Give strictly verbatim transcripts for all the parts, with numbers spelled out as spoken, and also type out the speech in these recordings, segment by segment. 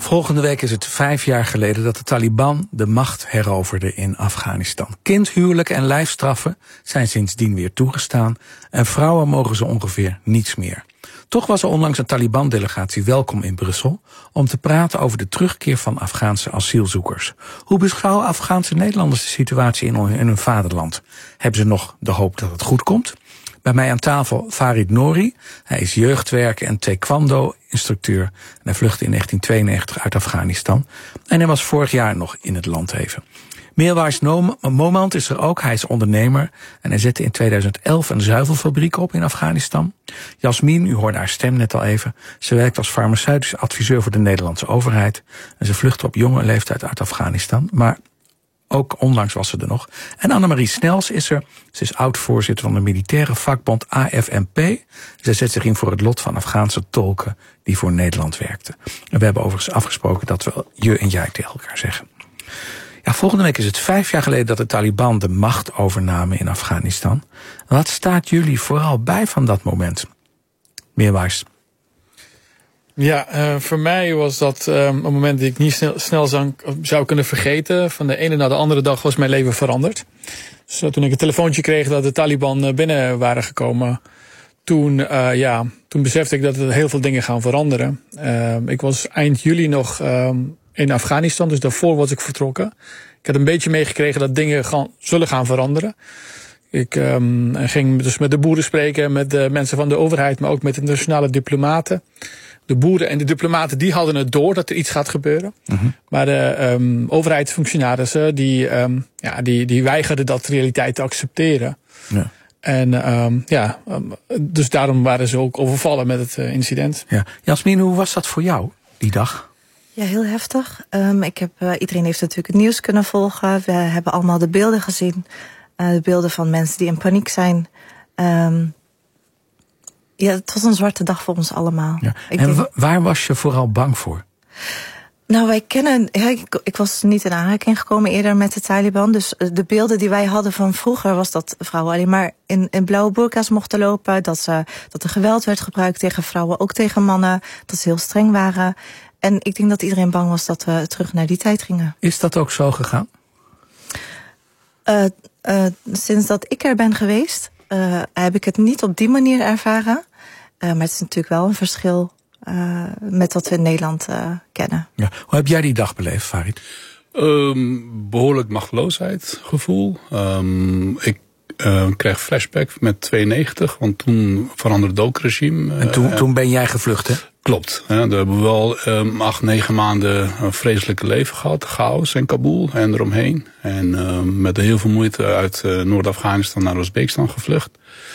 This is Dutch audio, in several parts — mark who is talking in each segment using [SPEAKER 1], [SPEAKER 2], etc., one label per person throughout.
[SPEAKER 1] Volgende week is het vijf jaar geleden dat de Taliban de macht heroverde in Afghanistan. Kindhuwelijken en lijfstraffen zijn sindsdien weer toegestaan en vrouwen mogen ze ongeveer niets meer. Toch was er onlangs een Taliban-delegatie welkom in Brussel om te praten over de terugkeer van Afghaanse asielzoekers. Hoe beschouwen Afghaanse Nederlanders de situatie in hun vaderland? Hebben ze nog de hoop dat het goed komt? Bij mij aan tafel Farid Nouri. Hij is jeugdwerker en taekwondo-instructeur. En hij vluchtte in negentien tweeënnegentig uit Afghanistan. En hij was vorig jaar nog in het land even. Meerwaars Momand is er ook. Hij is ondernemer. En hij zette in tweeduizend elf een zuivelfabriek op in Afghanistan. Jasmin, u hoorde haar stem net al even. Ze werkt als farmaceutisch adviseur voor de Nederlandse overheid. En ze vluchtte op jonge leeftijd uit Afghanistan. Maar ook onlangs was ze er nog. En Annemarie Snels is er. Ze is oud-voorzitter van de militaire vakbond A F M P. Zij zet zich in voor het lot van Afghaanse tolken die voor Nederland werkten. En we hebben overigens afgesproken dat we je en jij tegen elkaar zeggen. Ja, volgende week is het vijf jaar geleden dat de Taliban de macht overnamen in Afghanistan. Wat staat jullie vooral bij van dat moment? Meerwaars.
[SPEAKER 2] Ja, uh, voor mij was dat um, een moment dat ik niet snel, snel zou, zou kunnen vergeten. Van de ene naar de andere dag was mijn leven veranderd. Dus uh, toen ik een telefoontje kreeg dat de Taliban binnen waren gekomen, toen, uh, ja, toen besefte ik dat er heel veel dingen gaan veranderen. Uh, ik was eind juli nog um, in Afghanistan, dus daarvoor was ik vertrokken. Ik had een beetje meegekregen dat dingen gaan, zullen gaan veranderen. Ik um, ging dus met de boeren spreken, met de mensen van de overheid, maar ook met internationale diplomaten. De boeren en de diplomaten die hadden het door dat er iets gaat gebeuren. Uh-huh. Maar de um, overheidsfunctionarissen die, um, ja, die, die weigerden dat realiteit te accepteren. Ja. En um, ja, um, dus daarom waren ze ook overvallen met het uh, incident.
[SPEAKER 1] Ja. Jasmin, hoe was dat voor jou die dag?
[SPEAKER 3] Ja, heel heftig. Um, ik heb, uh, iedereen heeft natuurlijk het nieuws kunnen volgen. We hebben allemaal de beelden gezien. Uh, de beelden van mensen die in paniek zijn. Um, Ja, het was een zwarte dag voor ons allemaal.
[SPEAKER 1] Ja. En denk, w- waar was je vooral bang voor?
[SPEAKER 3] Nou, wij kennen... Ja, ik, ik was niet in aanraking gekomen eerder met de Taliban. Dus de beelden die wij hadden van vroeger was dat vrouwen alleen maar in, in blauwe burka's mochten lopen. Dat, ze, dat er geweld werd gebruikt tegen vrouwen, ook tegen mannen. Dat ze heel streng waren. En ik denk dat iedereen bang was dat we terug naar die tijd gingen.
[SPEAKER 1] Is dat ook zo gegaan?
[SPEAKER 3] Uh, uh, sinds dat ik er ben geweest, uh, heb ik het niet op die manier ervaren. Uh, maar het is natuurlijk wel een verschil uh, met wat we in Nederland uh, kennen.
[SPEAKER 1] Ja. Hoe heb jij die dag beleefd, Farid?
[SPEAKER 4] Um, behoorlijk machteloosheid gevoel. Um, ik uh, kreeg flashback met tweeënnegentig, want toen veranderde het ook regime.
[SPEAKER 1] En toen, uh, toen ben jij gevlucht, hè?
[SPEAKER 4] Klopt. Hè, daar hebben we wel um, acht, negen maanden een vreselijke leven gehad. Chaos in Kabul en eromheen. En uh, met heel veel moeite uit uh, Noord-Afghanistan naar Oezbekistan gevlucht.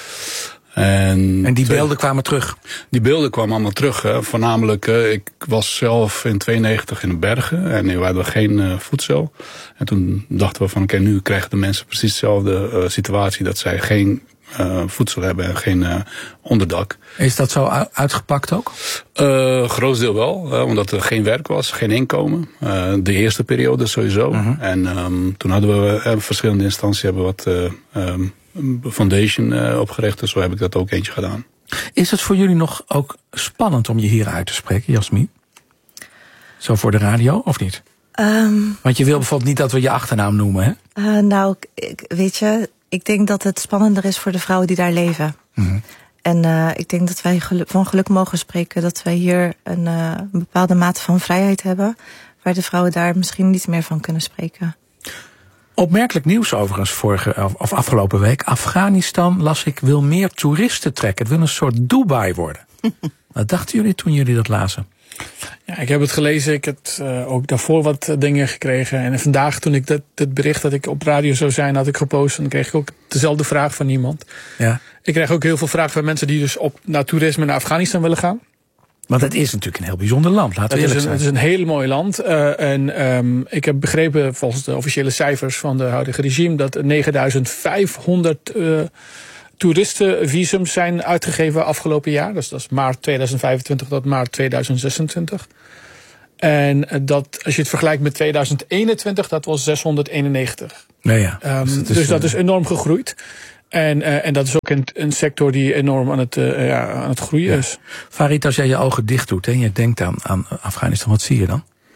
[SPEAKER 4] En,
[SPEAKER 1] en die beelden kwamen terug?
[SPEAKER 4] Die beelden kwamen allemaal terug. Hè. Voornamelijk, uh, ik was zelf in tweeënnegentig in de bergen en we hadden geen uh, voedsel. En toen dachten we van oké, okay, nu krijgen de mensen precies dezelfde uh, situatie, dat zij geen uh, voedsel hebben en geen uh, onderdak.
[SPEAKER 1] Is dat zo uitgepakt ook?
[SPEAKER 4] Uh, groot deel wel, uh, omdat er geen werk was, geen inkomen. Uh, de eerste periode sowieso. Uh-huh. En um, toen hadden we uh, verschillende instanties hebben wat uh, um, foundation uh, opgericht. Dus zo heb ik dat ook eentje gedaan.
[SPEAKER 1] Is het voor jullie nog ook spannend om je hier uit te spreken, Jasmin? Zo voor de radio, of niet?
[SPEAKER 3] Um,
[SPEAKER 1] Want je wil bijvoorbeeld niet dat we je achternaam noemen, hè?
[SPEAKER 3] Uh, nou, ik, weet je, ik denk dat het spannender is voor de vrouwen die daar leven. Mm-hmm. En uh, ik denk dat wij geluk, van geluk mogen spreken dat wij hier een, uh, een bepaalde mate van vrijheid hebben, waar de vrouwen daar misschien niet meer van kunnen spreken.
[SPEAKER 1] Opmerkelijk nieuws overigens vorige of afgelopen week. Afghanistan, las ik, wil meer toeristen trekken. Het wil een soort Dubai worden. Wat dachten jullie toen jullie dat lazen?
[SPEAKER 2] Ja, ik heb het gelezen. Ik heb uh, ook daarvoor wat uh, dingen gekregen. En vandaag toen ik dat, dat bericht dat ik op radio zou zijn had ik gepost. En dan kreeg ik ook dezelfde vraag van iemand. Ja. Ik krijg ook heel veel vragen van mensen die dus op naar toerisme naar Afghanistan willen gaan.
[SPEAKER 1] Want het is natuurlijk een heel bijzonder land, laten we eerlijk zijn.
[SPEAKER 2] Het is een heel mooi land. Uh, en um, ik heb begrepen volgens de officiële cijfers van de huidige regime dat negenduizend vijfhonderd uh, toeristenvisums zijn uitgegeven afgelopen jaar. Dus dat is maart tweeduizend vijfentwintig tot maart tweeduizend zesentwintig. En dat, als je het vergelijkt met tweeduizend eenentwintig, dat was zeshonderdeenennegentig.
[SPEAKER 1] Ja, ja.
[SPEAKER 2] Um,
[SPEAKER 1] dus dat is,
[SPEAKER 2] dus dat is enorm gegroeid. En, uh, en dat is ook een, een sector die enorm aan het, uh, ja, aan het groeien ja. is.
[SPEAKER 1] Farid, als jij je ogen dicht doet en je denkt aan, aan Afghanistan, wat zie je dan?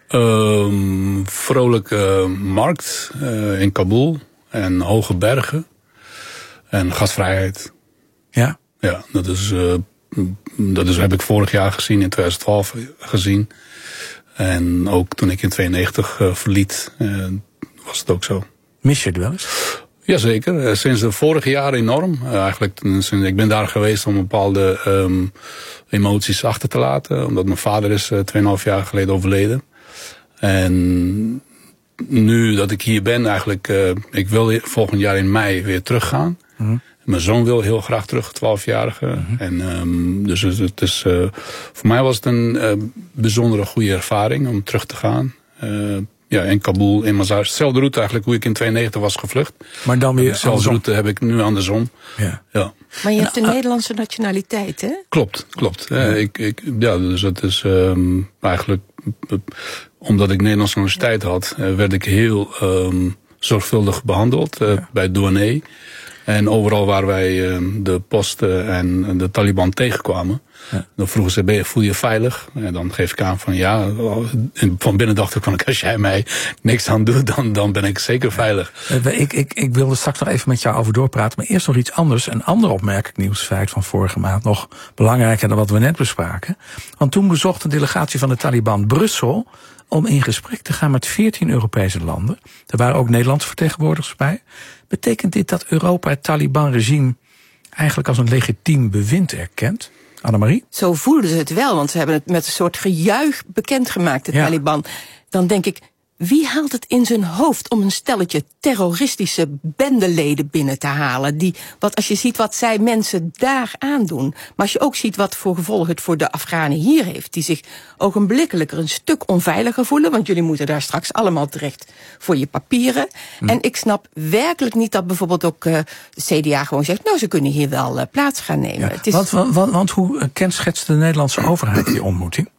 [SPEAKER 4] Um, vrolijke markt uh, in Kabul en hoge bergen en gasvrijheid.
[SPEAKER 1] Ja?
[SPEAKER 4] Ja, dat is, uh, dat is heb ik vorig jaar gezien, in twintig twaalf gezien. En ook toen ik in tweeënnegentig uh, verliet, uh, was het ook zo.
[SPEAKER 1] Mis je het wel eens?
[SPEAKER 4] Jazeker, sinds de vorige jaren enorm. Uh, eigenlijk, sinds, ik ben daar geweest om bepaalde um, emoties achter te laten. Omdat mijn vader is uh, tweeënhalf jaar geleden overleden. En nu dat ik hier ben, eigenlijk, uh, ik wil volgend jaar in mei weer teruggaan. Mm-hmm. Mijn zoon wil heel graag terug, twaalfjarige. Mm-hmm. En um, dus het is, uh, voor mij was het een uh, bijzondere goede ervaring om terug te gaan. Uh, Ja, in Kabul, in Mazar. Dezelfde route eigenlijk hoe ik in tweeënnegentig was gevlucht.
[SPEAKER 1] Maar dan weer
[SPEAKER 4] dezelfde route heb ik nu andersom. Ja. Ja.
[SPEAKER 5] Maar je hebt een uh, Nederlandse nationaliteit, hè?
[SPEAKER 4] Klopt, klopt. Ja. Uh, ik, ik, ja, dus het is um, eigenlijk... Uh, omdat ik Nederlandse nationaliteit had, uh, werd ik heel um, zorgvuldig behandeld uh, ja. bij douane. En overal waar wij uh, de posten en de Taliban tegenkwamen... Ja. Dan vroegen ze, ben je, voel je je veilig? En dan geef ik aan van ja, en van binnen dacht ik van als jij mij niks aan doet, dan, dan ben ik zeker veilig.
[SPEAKER 1] Uh, ik, ik, ik wilde straks nog even met jou over doorpraten, maar eerst nog iets anders. Een ander opmerkelijk nieuwsfeit van vorige maand, nog belangrijker dan wat we net bespraken. Want toen bezocht een delegatie van de Taliban Brussel om in gesprek te gaan met veertien Europese landen. Er waren ook Nederlandse vertegenwoordigers bij. Betekent dit dat Europa het Taliban-regime eigenlijk als een legitiem bewind erkent? Annemarie?
[SPEAKER 5] Zo voelden ze het wel, want ze hebben het met een soort gejuich bekendgemaakt, de ja. Taliban. Dan denk ik, wie haalt het in zijn hoofd om een stelletje terroristische bendeleden binnen te halen? Die, wat, als je ziet wat zij mensen daar aandoen, maar als je ook ziet wat voor gevolgen het voor de Afghanen hier heeft, die zich ogenblikkelijk een stuk onveiliger voelen, want jullie moeten daar straks allemaal terecht voor je papieren. Hm. En ik snap werkelijk niet dat bijvoorbeeld ook uh, de C D A gewoon zegt, nou, ze kunnen hier wel uh, plaats gaan nemen.
[SPEAKER 1] Ja,
[SPEAKER 5] het is...
[SPEAKER 1] want, want, want, want hoe kenschetst de Nederlandse overheid die ontmoeting?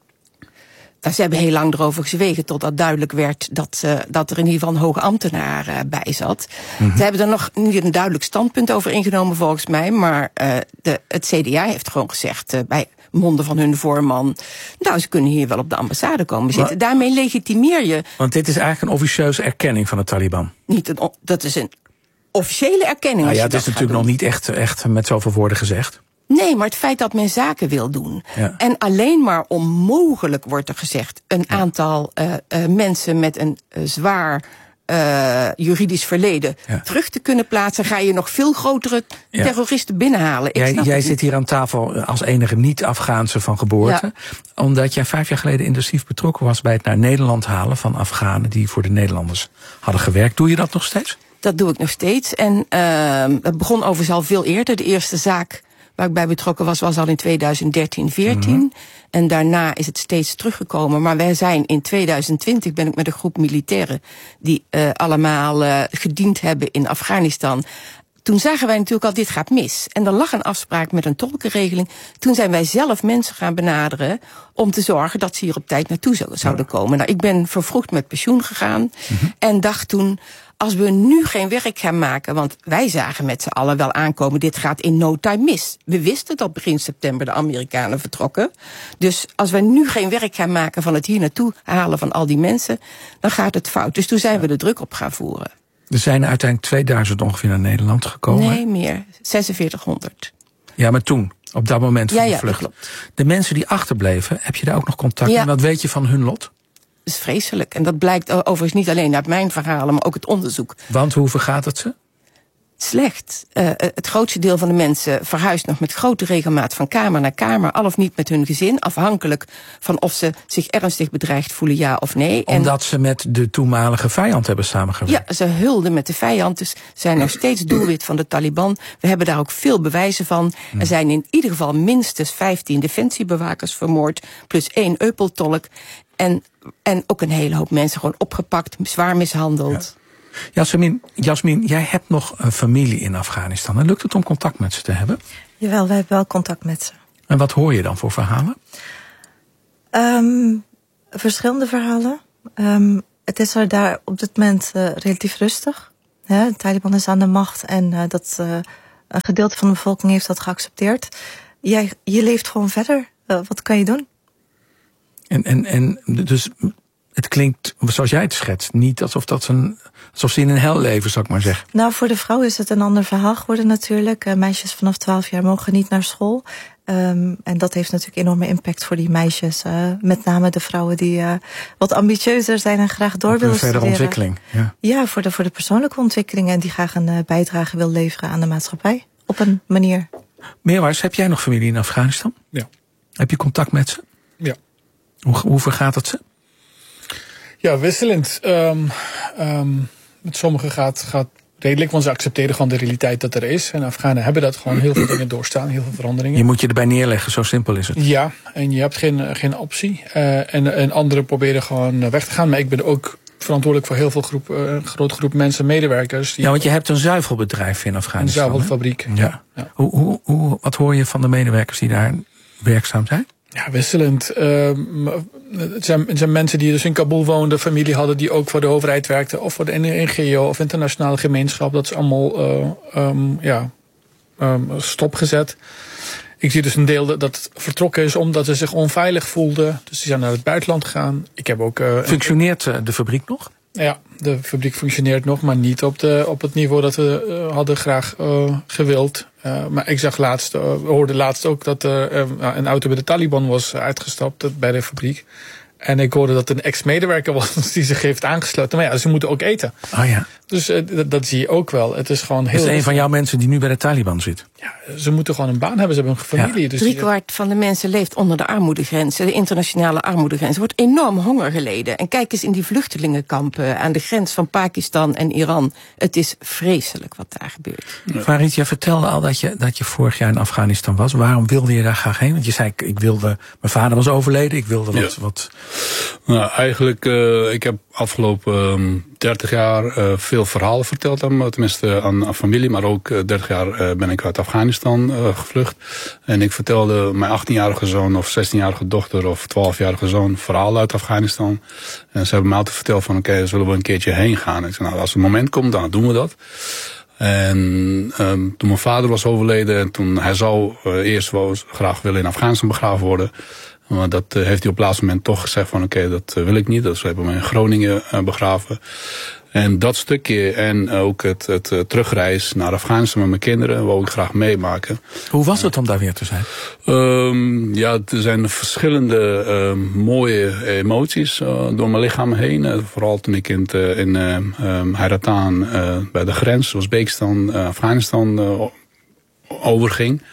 [SPEAKER 5] Ze hebben heel lang erover gezwegen totdat duidelijk werd dat, uh, dat er in ieder geval een hoge ambtenaar uh, bij zat. Mm-hmm. Ze hebben er nog niet een duidelijk standpunt over ingenomen volgens mij, maar uh, de, het C D A heeft gewoon gezegd uh, bij monden van hun voorman, nou, ze kunnen hier wel op de ambassade komen zitten. Maar, daarmee legitimeer je...
[SPEAKER 1] Want dit is eigenlijk een officieuze erkenning van de Taliban.
[SPEAKER 5] Niet een, dat is een officiële erkenning.
[SPEAKER 1] Nou ja, het is natuurlijk nog niet echt, echt met zoveel woorden gezegd.
[SPEAKER 5] Nee, maar het feit dat men zaken wil doen. Ja. En alleen maar onmogelijk wordt er gezegd een ja. aantal uh, uh, mensen met een uh, zwaar uh, juridisch verleden ja. terug te kunnen plaatsen, ga je nog veel grotere ja. terroristen binnenhalen. Ik
[SPEAKER 1] jij jij zit
[SPEAKER 5] niet.
[SPEAKER 1] hier aan tafel als enige niet-Afghaanse van geboorte. Ja. Omdat jij vijf jaar geleden intensief betrokken was bij het naar Nederland halen van Afghanen die voor de Nederlanders hadden gewerkt. Doe je dat nog steeds?
[SPEAKER 5] Dat doe ik nog steeds. En uh, het begon overigens al veel eerder. De eerste zaak waar ik bij betrokken was, was al in tweeduizend dertien veertien. Mm-hmm. En daarna is het steeds teruggekomen. Maar wij zijn in tweeduizend twintig, ben ik met een groep militairen die uh, allemaal uh, gediend hebben in Afghanistan. Toen zagen wij natuurlijk al, dit gaat mis. En er lag een afspraak met een tolkenregeling. Toen zijn wij zelf mensen gaan benaderen om te zorgen dat ze hier op tijd naartoe zouden komen. Nou, ik ben vervroegd met pensioen gegaan mm-hmm. en dacht toen, als we nu geen werk gaan maken, want wij zagen met z'n allen wel aankomen, dit gaat in no time mis. We wisten dat begin september de Amerikanen vertrokken. Dus als we nu geen werk gaan maken van het hier naartoe halen van al die mensen, dan gaat het fout. Dus toen zijn we de druk op gaan voeren.
[SPEAKER 1] Er zijn uiteindelijk tweeduizend ongeveer naar Nederland gekomen.
[SPEAKER 5] Nee, meer. zesenveertighonderd.
[SPEAKER 1] Ja, maar toen, op dat moment van
[SPEAKER 5] ja,
[SPEAKER 1] de
[SPEAKER 5] ja,
[SPEAKER 1] vlucht.
[SPEAKER 5] Klopt.
[SPEAKER 1] De mensen die achterbleven, heb je daar ook nog contact mee?
[SPEAKER 5] Ja.
[SPEAKER 1] Wat weet je van hun lot?
[SPEAKER 5] Dat is vreselijk. En dat blijkt overigens niet alleen uit mijn verhalen, maar ook het onderzoek.
[SPEAKER 1] Want hoe vergaat het ze?
[SPEAKER 5] Slecht. Uh, het grootste deel van de mensen verhuist nog met grote regelmaat van kamer naar kamer, al of niet met hun gezin, afhankelijk van of ze zich ernstig bedreigd voelen, ja of nee.
[SPEAKER 1] Omdat
[SPEAKER 5] en,
[SPEAKER 1] ze met de toenmalige vijand hebben samengewerkt.
[SPEAKER 5] Ja, ze hulden met de vijand, dus zijn nog steeds doelwit van de Taliban. We hebben daar ook veel bewijzen van. Hmm. Er zijn in ieder geval minstens vijftien defensiebewakers vermoord, plus één Eupel-tolk. En, en ook een hele hoop mensen gewoon opgepakt, zwaar mishandeld.
[SPEAKER 1] Ja. Jasmin, Jasmin, jij hebt nog een familie in Afghanistan. En lukt het om contact met ze te hebben?
[SPEAKER 3] Jawel, wij hebben wel contact met ze.
[SPEAKER 1] En wat hoor je dan voor verhalen?
[SPEAKER 3] Um, verschillende verhalen. Um, het is er daar op dit moment uh, relatief rustig. Ja, de Taliban is aan de macht en uh, dat, uh, een gedeelte van de bevolking heeft dat geaccepteerd. Jij, je leeft gewoon verder. Uh, wat kan je doen?
[SPEAKER 1] En, en, en dus Het klinkt, zoals jij het schetst, niet alsof, dat een, alsof ze in een hel leven, zou ik maar zeggen.
[SPEAKER 3] Nou, voor de vrouw is het een ander verhaal geworden natuurlijk. Uh, meisjes vanaf twaalf jaar mogen niet naar school. Um, en dat heeft natuurlijk enorme impact voor die meisjes. Uh, met name de vrouwen die uh, wat ambitieuzer zijn en graag door willen studeren.
[SPEAKER 1] Verdere ontwikkeling. Ja,
[SPEAKER 3] ja voor, de, voor de persoonlijke ontwikkeling en die graag een uh, bijdrage wil leveren aan de maatschappij. Op een manier.
[SPEAKER 1] Meerwaarts, heb jij nog familie in Afghanistan?
[SPEAKER 2] Ja.
[SPEAKER 1] Heb je contact met ze?
[SPEAKER 2] Ja.
[SPEAKER 1] Hoe, hoe vergaat het ze?
[SPEAKER 2] Ja, wisselend. Um, um, met sommigen gaat, gaat redelijk, want ze accepteren gewoon de realiteit dat er is. En Afghanen hebben dat gewoon heel veel dingen doorstaan, heel veel veranderingen.
[SPEAKER 1] Je moet je erbij neerleggen, zo simpel is het.
[SPEAKER 2] Ja, en je hebt geen, geen optie. Uh, en, en anderen proberen gewoon weg te gaan. Maar ik ben ook verantwoordelijk voor heel veel groep, uh, een grote groep mensen, medewerkers. Die
[SPEAKER 1] ja, want je hebt een zuivelbedrijf in Afghanistan.
[SPEAKER 2] Een zuivelfabriek.
[SPEAKER 1] Ja.
[SPEAKER 2] Ja. Ja.
[SPEAKER 1] Hoe, hoe, hoe, wat hoor je van de medewerkers die daar werkzaam zijn?
[SPEAKER 2] Ja, wisselend. Uh, het, zijn, het zijn mensen die dus in Kabul woonden, familie hadden die ook voor de overheid werkten, of voor de N G O of internationale gemeenschap. Dat is allemaal uh, um, ja, um, stopgezet. Ik zie dus een deel dat, dat vertrokken is omdat ze zich onveilig voelden. Dus die zijn naar het buitenland gegaan. Ik heb ook. Uh,
[SPEAKER 1] Functioneert uh, de fabriek nog?
[SPEAKER 2] Ja, de fabriek functioneert nog, maar niet op, de, op het niveau dat we uh, hadden graag uh, gewild. Uh, maar ik zag laatst, uh, we hoorden laatst ook dat er uh, een auto bij de Taliban was uitgestapt bij de fabriek. En ik hoorde dat een ex-medewerker was die zich heeft aangesloten. Maar ja, ze moeten ook eten.
[SPEAKER 1] Oh ja.
[SPEAKER 2] Dus uh, dat, dat zie je ook wel. Het is gewoon heel.
[SPEAKER 1] Dat is een van jouw mensen die nu bij de Taliban zit.
[SPEAKER 2] Ja, ze moeten gewoon een baan hebben. Ze hebben een familie.
[SPEAKER 5] Ja.
[SPEAKER 2] Dus
[SPEAKER 5] Driekwart van de mensen leeft onder de armoedegrens. De internationale armoedegrens. Er wordt enorm honger geleden. En kijk eens in die vluchtelingenkampen aan de grens van Pakistan en Iran. Het is vreselijk wat daar gebeurt.
[SPEAKER 1] Ja. Farid, je vertelde al dat je, dat je vorig jaar in Afghanistan was. Waarom wilde je daar graag heen? Want je zei, ik wilde, mijn vader was overleden. Ik wilde wat.
[SPEAKER 4] Ja.
[SPEAKER 1] wat...
[SPEAKER 4] Nou, eigenlijk, uh, ik heb afgelopen uh, dertig jaar uh, veel verhalen verteld aan, tenminste aan, aan familie, maar ook uh, dertig jaar uh, ben ik uit Afghanistan uh, gevlucht. En ik vertelde mijn achttienjarige zoon of zestienjarige dochter of twaalfjarige zoon verhalen uit Afghanistan. En ze hebben mij altijd verteld van, oké, okay, zullen we een keertje heen gaan? Ik zei, nou, als het moment komt, dan doen we dat. En um, toen mijn vader was overleden en toen hij zou uh, eerst wou, graag willen in Afghanistan begraven worden. Maar dat uh, heeft hij op het laatste moment toch gezegd van oké, okay, dat uh, wil ik niet. Dus we hebben hem in Groningen uh, begraven. En dat stukje en ook het, het uh, terugreis naar Afghanistan met mijn kinderen wou ik graag meemaken.
[SPEAKER 1] Hoe was het om daar weer te zijn?
[SPEAKER 4] Um, ja, er zijn verschillende uh, mooie emoties uh, door mijn lichaam heen. Uh, vooral toen ik in, uh, in uh, um, Hairatan uh, bij de grens, Oezbekistan, uh, Afghanistan uh, overging.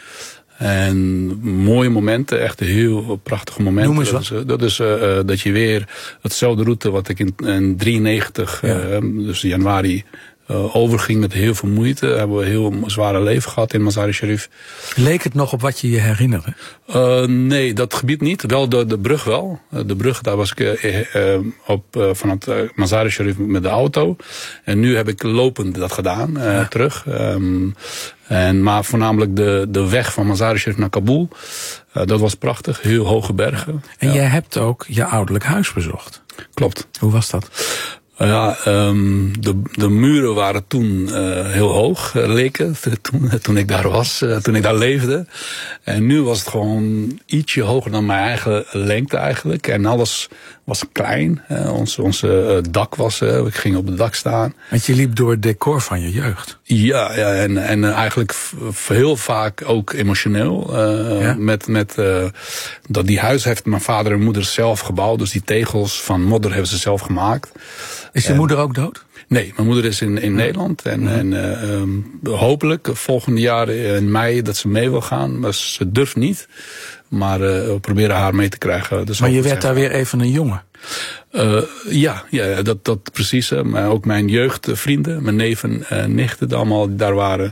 [SPEAKER 4] En mooie momenten, echt heel prachtige momenten.
[SPEAKER 1] Noem eens
[SPEAKER 4] dat is, dat, is uh, dat je weer hetzelfde route wat ik in, in drieënnegentig, ja. uh, dus januari, uh, overging met heel veel moeite. Hebben we een heel zware leven gehad in Mazar-i-Sharif.
[SPEAKER 1] Leek het nog op wat je je herinnerde?
[SPEAKER 4] Uh, nee, dat gebied niet. Wel de, de brug wel. Uh, de brug, daar was ik uh, uh, op uh, vanuit uh, Mazar-i-Sharif met de auto. En nu heb ik lopend dat gedaan, uh, ja. terug. Um, En, maar voornamelijk de, de weg van Mazar-i-Sharif naar Kabul. Uh, dat was prachtig. Heel hoge bergen.
[SPEAKER 1] En
[SPEAKER 4] ja.
[SPEAKER 1] jij hebt ook je ouderlijk huis bezocht.
[SPEAKER 4] Klopt.
[SPEAKER 1] Hoe was dat?
[SPEAKER 4] Uh, ja, um, de, de muren waren toen uh, heel hoog, uh, leken. Toen, toen ik daar was, uh, toen ik daar leefde. En nu was het gewoon ietsje hoger dan mijn eigen lengte eigenlijk. En alles was klein. Uh, ons, onze uh, dak was, uh, ik ging op het dak staan.
[SPEAKER 1] Want je liep door het decor van je jeugd.
[SPEAKER 4] Ja, ja en, en uh, eigenlijk f- heel vaak ook emotioneel. Uh, ja? Met, met uh, dat die huis heeft mijn vader en moeder zelf gebouwd. Dus die tegels van modder hebben ze zelf gemaakt.
[SPEAKER 1] Is je en, moeder ook dood?
[SPEAKER 4] Nee, mijn moeder is in, in ja. Nederland. En, ja. en uh, um, hopelijk volgende jaar in mei dat ze mee wil gaan. Maar ze durft niet. Maar uh, we proberen haar mee te krijgen. Dus
[SPEAKER 1] maar je werd daar weer even een jongen?
[SPEAKER 4] Uh, ja, ja dat, dat precies. Uh, maar ook mijn jeugdvrienden, mijn neven en uh, nichten, allemaal die daar waren.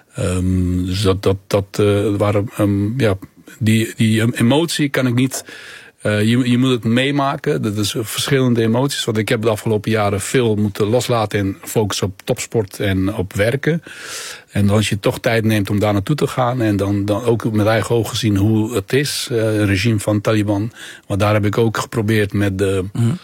[SPEAKER 4] Um, dus dat, dat, dat uh, waren, um, ja, die, die emotie kan ik niet. Uh, je, je moet het meemaken. Dat is verschillende emoties. Want ik heb de afgelopen jaren veel moeten loslaten en focussen op topsport en op werken. En als je toch tijd neemt om daar naartoe te gaan en dan, dan ook met eigen ogen zien hoe het is, uh, het regime van Taliban. Want daar heb ik ook geprobeerd met de mm.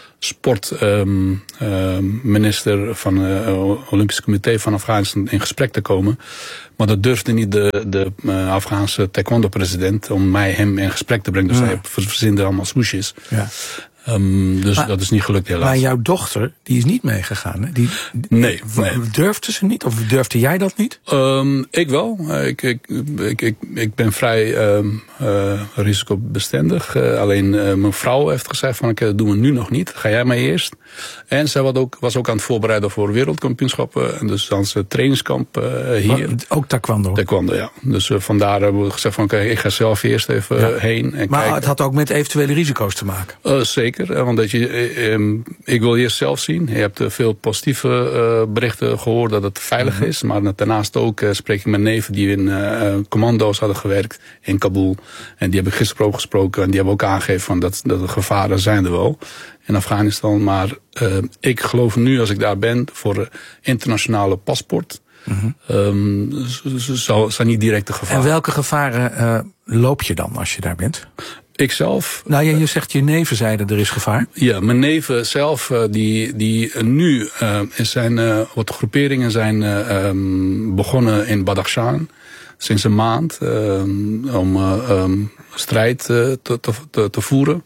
[SPEAKER 4] sportminister um, uh, van het uh, Olympisch Comité van Afghanistan in gesprek te komen. Maar dat durfde niet de, de uh, Afghaanse taekwondo-president om mij hem in gesprek te brengen. Dus mm. hij verzinde allemaal smoesjes.
[SPEAKER 1] Ja.
[SPEAKER 4] Um, dus
[SPEAKER 1] maar,
[SPEAKER 4] dat is niet gelukt helaas.
[SPEAKER 1] Maar jouw dochter, die is niet meegegaan, hè? Die,
[SPEAKER 4] nee, nee.
[SPEAKER 1] Durfde ze niet? Of durfde jij dat niet?
[SPEAKER 4] Um, ik wel. Uh, ik, ik, ik, ik, ik ben vrij um, uh, risicobestendig. Uh, alleen uh, mijn vrouw heeft gezegd van, okay, dat doen we nu nog niet. Ga jij maar eerst. En zij was ook, was ook aan het voorbereiden voor wereldkampioenschappen. En dus aan het trainingskamp uh, hier.
[SPEAKER 1] Maar, ook taekwondo?
[SPEAKER 4] Taekwondo, ja. Dus uh, vandaar hebben we gezegd van, oké, okay, ik ga zelf eerst even ja. heen. En
[SPEAKER 1] maar
[SPEAKER 4] kijken.
[SPEAKER 1] Het had ook met eventuele risico's te maken?
[SPEAKER 4] Uh, zeker, want dat je, um, ik wil eerst zelf zien. Je hebt uh, veel positieve uh, berichten gehoord dat het veilig mm-hmm. is. Maar daarnaast ook uh, spreek ik met neven die in uh, commando's hadden gewerkt in Kabul. En die heb ik gisteren ook gesproken. En die hebben ook aangegeven van dat, dat de gevaren zijn er wel in Afghanistan. Maar uh, ik geloof nu als ik daar ben voor uh, internationale paspoort. Mm-hmm. Um, zou, zou niet direct de gevaren.
[SPEAKER 1] En welke gevaren uh, loop je dan als je daar bent?
[SPEAKER 4] Ikzelf.
[SPEAKER 1] Nou ja, je zegt je neven zeiden er is gevaar.
[SPEAKER 4] Ja, mijn neven zelf, uh, die, die uh, nu uh, zijn uh, wat groeperingen zijn uh, um, begonnen in Badakhshan. Sinds een maand uh, om uh, um, strijd uh, te, te, te voeren.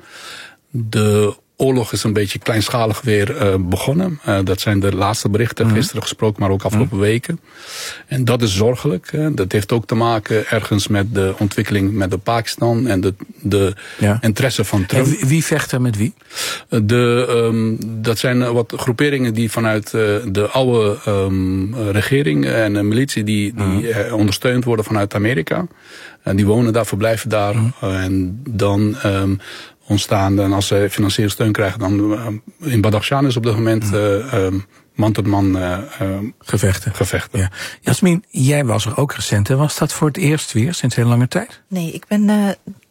[SPEAKER 4] De oorlog is een beetje kleinschalig weer uh, begonnen. Uh, dat zijn de laatste berichten, mm. gisteren gesproken, maar ook afgelopen mm. weken. En dat is zorgelijk. Hè. Dat heeft ook te maken ergens met de ontwikkeling met de Pakistan en de, de ja. interesse van Trump.
[SPEAKER 1] En wie, wie vecht er met wie?
[SPEAKER 4] De, um, dat zijn wat groeperingen die vanuit uh, de oude um, regering en de militie die, die mm. uh, ondersteund worden vanuit Amerika. En die wonen daar, verblijven daar. Mm. Uh, en dan Um, ontstaan. En als ze financiële steun krijgen, dan uh, in Badakhshan is op dit moment uh, um, man tot man uh, uh,
[SPEAKER 1] gevechten.
[SPEAKER 4] gevechten.
[SPEAKER 1] Ja. Jasmin, jij was er ook recent. En was dat voor het eerst weer sinds heel lange tijd?
[SPEAKER 3] Nee, ik ben uh,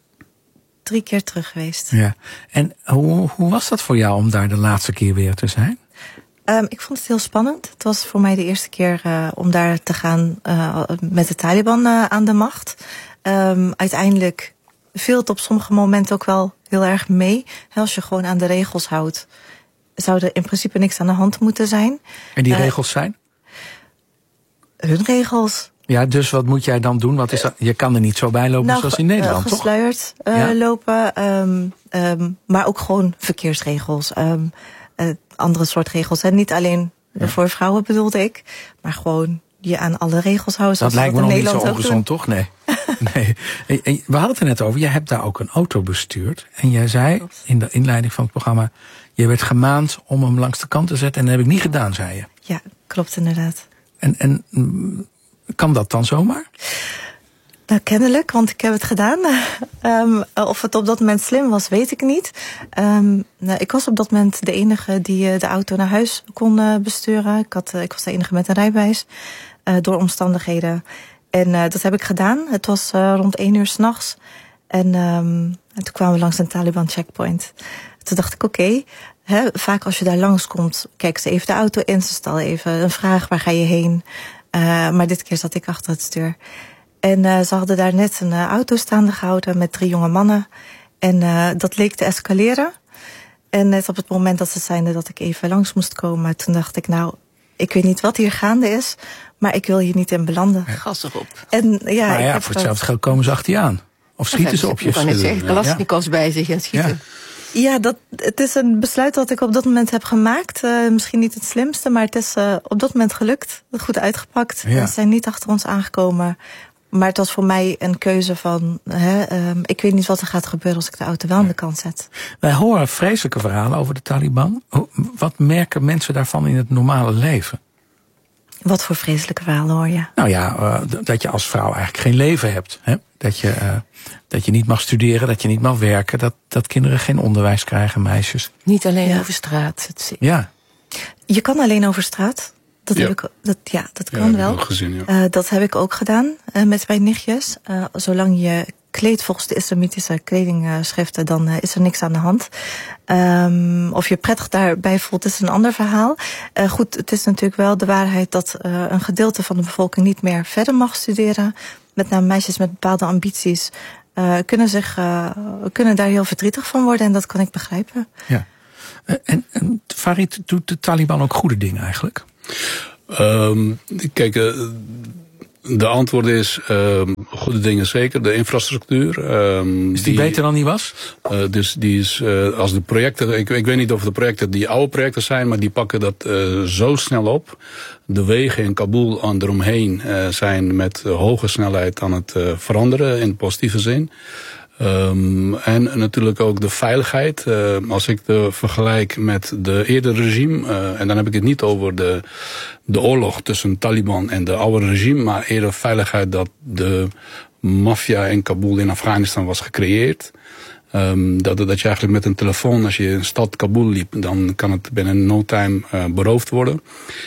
[SPEAKER 3] drie keer terug geweest.
[SPEAKER 1] Ja. En hoe, hoe was dat voor jou om daar de laatste keer weer te zijn?
[SPEAKER 3] Um, ik vond het heel spannend. Het was voor mij de eerste keer uh, om daar te gaan uh, met de Taliban uh, aan de macht. Um, uiteindelijk viel het op sommige momenten ook wel heel erg mee. Als je gewoon aan de regels houdt, zou er in principe niks aan de hand moeten zijn.
[SPEAKER 1] En die uh, regels zijn?
[SPEAKER 3] Hun regels.
[SPEAKER 1] Ja, dus wat moet jij dan doen? Wat is dat? Je kan er niet zo bij lopen nou, zoals in Nederland,
[SPEAKER 3] uh, gesluierd, toch? Uh, ja. lopen, um, um, maar ook gewoon verkeersregels. Um, uh, andere soort regels. En niet alleen ja. voor vrouwen bedoelde ik, maar gewoon je aan alle regels houden.
[SPEAKER 1] Dat lijkt me nog niet zo ongezond, toch? Nee. nee. We hadden het er net over. Jij hebt daar ook een auto bestuurd. En jij zei in de inleiding van het programma, je werd gemaand om hem langs de kant te zetten. En dat heb ik niet gedaan, zei je.
[SPEAKER 3] Ja, klopt inderdaad.
[SPEAKER 1] En, en kan dat dan zomaar?
[SPEAKER 3] Nou, kennelijk, want ik heb het gedaan. Um, of het op dat moment slim was, weet ik niet. Um, nou, ik was op dat moment de enige die uh, de auto naar huis kon uh, besturen. Ik, had, uh, ik was de enige met een rijbewijs. Uh, door omstandigheden. En uh, dat heb ik gedaan. Het was uh, rond één uur 's nachts. En, um, en toen kwamen we langs een Taliban checkpoint. Toen dacht ik, oké. Okay, vaak als je daar langskomt, kijken ze even de auto in. Ze stellen even een vraag, waar ga je heen? Uh, maar dit keer zat ik achter het stuur. En uh, ze hadden daar net een uh, auto staande gehouden met drie jonge mannen. En uh, dat leek te escaleren. En net op het moment dat ze zeiden dat ik even langs moest komen, toen dacht ik, nou, ik weet niet wat hier gaande is, maar ik wil hier niet in belanden.
[SPEAKER 5] Ja. Gas erop.
[SPEAKER 3] En, ja,
[SPEAKER 1] maar
[SPEAKER 3] ik
[SPEAKER 1] ja,
[SPEAKER 3] heb
[SPEAKER 1] voor hetzelfde geld komen ze achter je aan. Of schieten ze op je?
[SPEAKER 5] Ik kan net zeggen, Kalashnikovs bij zich en schieten.
[SPEAKER 3] Ja, ja dat, het is een besluit dat ik op dat moment heb gemaakt. Uh, misschien niet het slimste, maar het is uh, op dat moment gelukt. Goed uitgepakt. Ja. Ze zijn niet achter ons aangekomen. Maar het was voor mij een keuze van, hè, um, ik weet niet wat er gaat gebeuren als ik de auto wel aan de kant zet.
[SPEAKER 1] Wij horen vreselijke verhalen over de Taliban. Wat merken mensen daarvan in het normale leven?
[SPEAKER 3] Wat voor vreselijke verhalen hoor je?
[SPEAKER 1] Nou ja, uh, dat je als vrouw eigenlijk geen leven hebt. Hè? Dat je, uh, dat je niet mag studeren, dat je niet mag werken. Dat, dat kinderen geen onderwijs krijgen, meisjes.
[SPEAKER 5] Niet alleen ja. over straat. Het
[SPEAKER 1] ja.
[SPEAKER 3] Je kan alleen over straat. Dat, ja. heb ik, dat, ja, dat kan ja, wel.
[SPEAKER 4] Gezien, ja.
[SPEAKER 3] uh, dat heb ik ook gedaan uh, met mijn nichtjes. Uh, zolang je kleedt volgens de islamitische kledingschriften, dan uh, is er niks aan de hand. Um, of je prettig daarbij voelt, is een ander verhaal. Uh, goed, het is natuurlijk wel de waarheid dat uh, een gedeelte van de bevolking niet meer verder mag studeren. Met name meisjes met bepaalde ambities uh, kunnen, zich, uh, kunnen daar heel verdrietig van worden. En dat kan ik begrijpen.
[SPEAKER 1] Ja. Uh, en, en Farid, doet de Taliban ook goede dingen eigenlijk?
[SPEAKER 4] Um, kijk, uh, De antwoord is uh, goede dingen zeker. De infrastructuur. Uh,
[SPEAKER 1] is die, die beter dan die was?
[SPEAKER 4] Uh, dus die is, uh, als de projecten, ik, ik weet niet of de projecten die oude projecten zijn, maar die pakken dat uh, zo snel op. De wegen in Kabul en eromheen uh, zijn met uh, hoge snelheid aan het uh, veranderen in positieve zin. Um, en natuurlijk ook de veiligheid. Uh, als ik de vergelijk met de eerdere regime, uh, en dan heb ik het niet over de, de oorlog tussen Taliban en de oude regime, maar eerder veiligheid dat de maffia in Kabul in Afghanistan was gecreëerd. Um, dat, dat je eigenlijk met een telefoon, als je in de stad Kabul liep, dan kan het binnen no time uh, beroofd worden.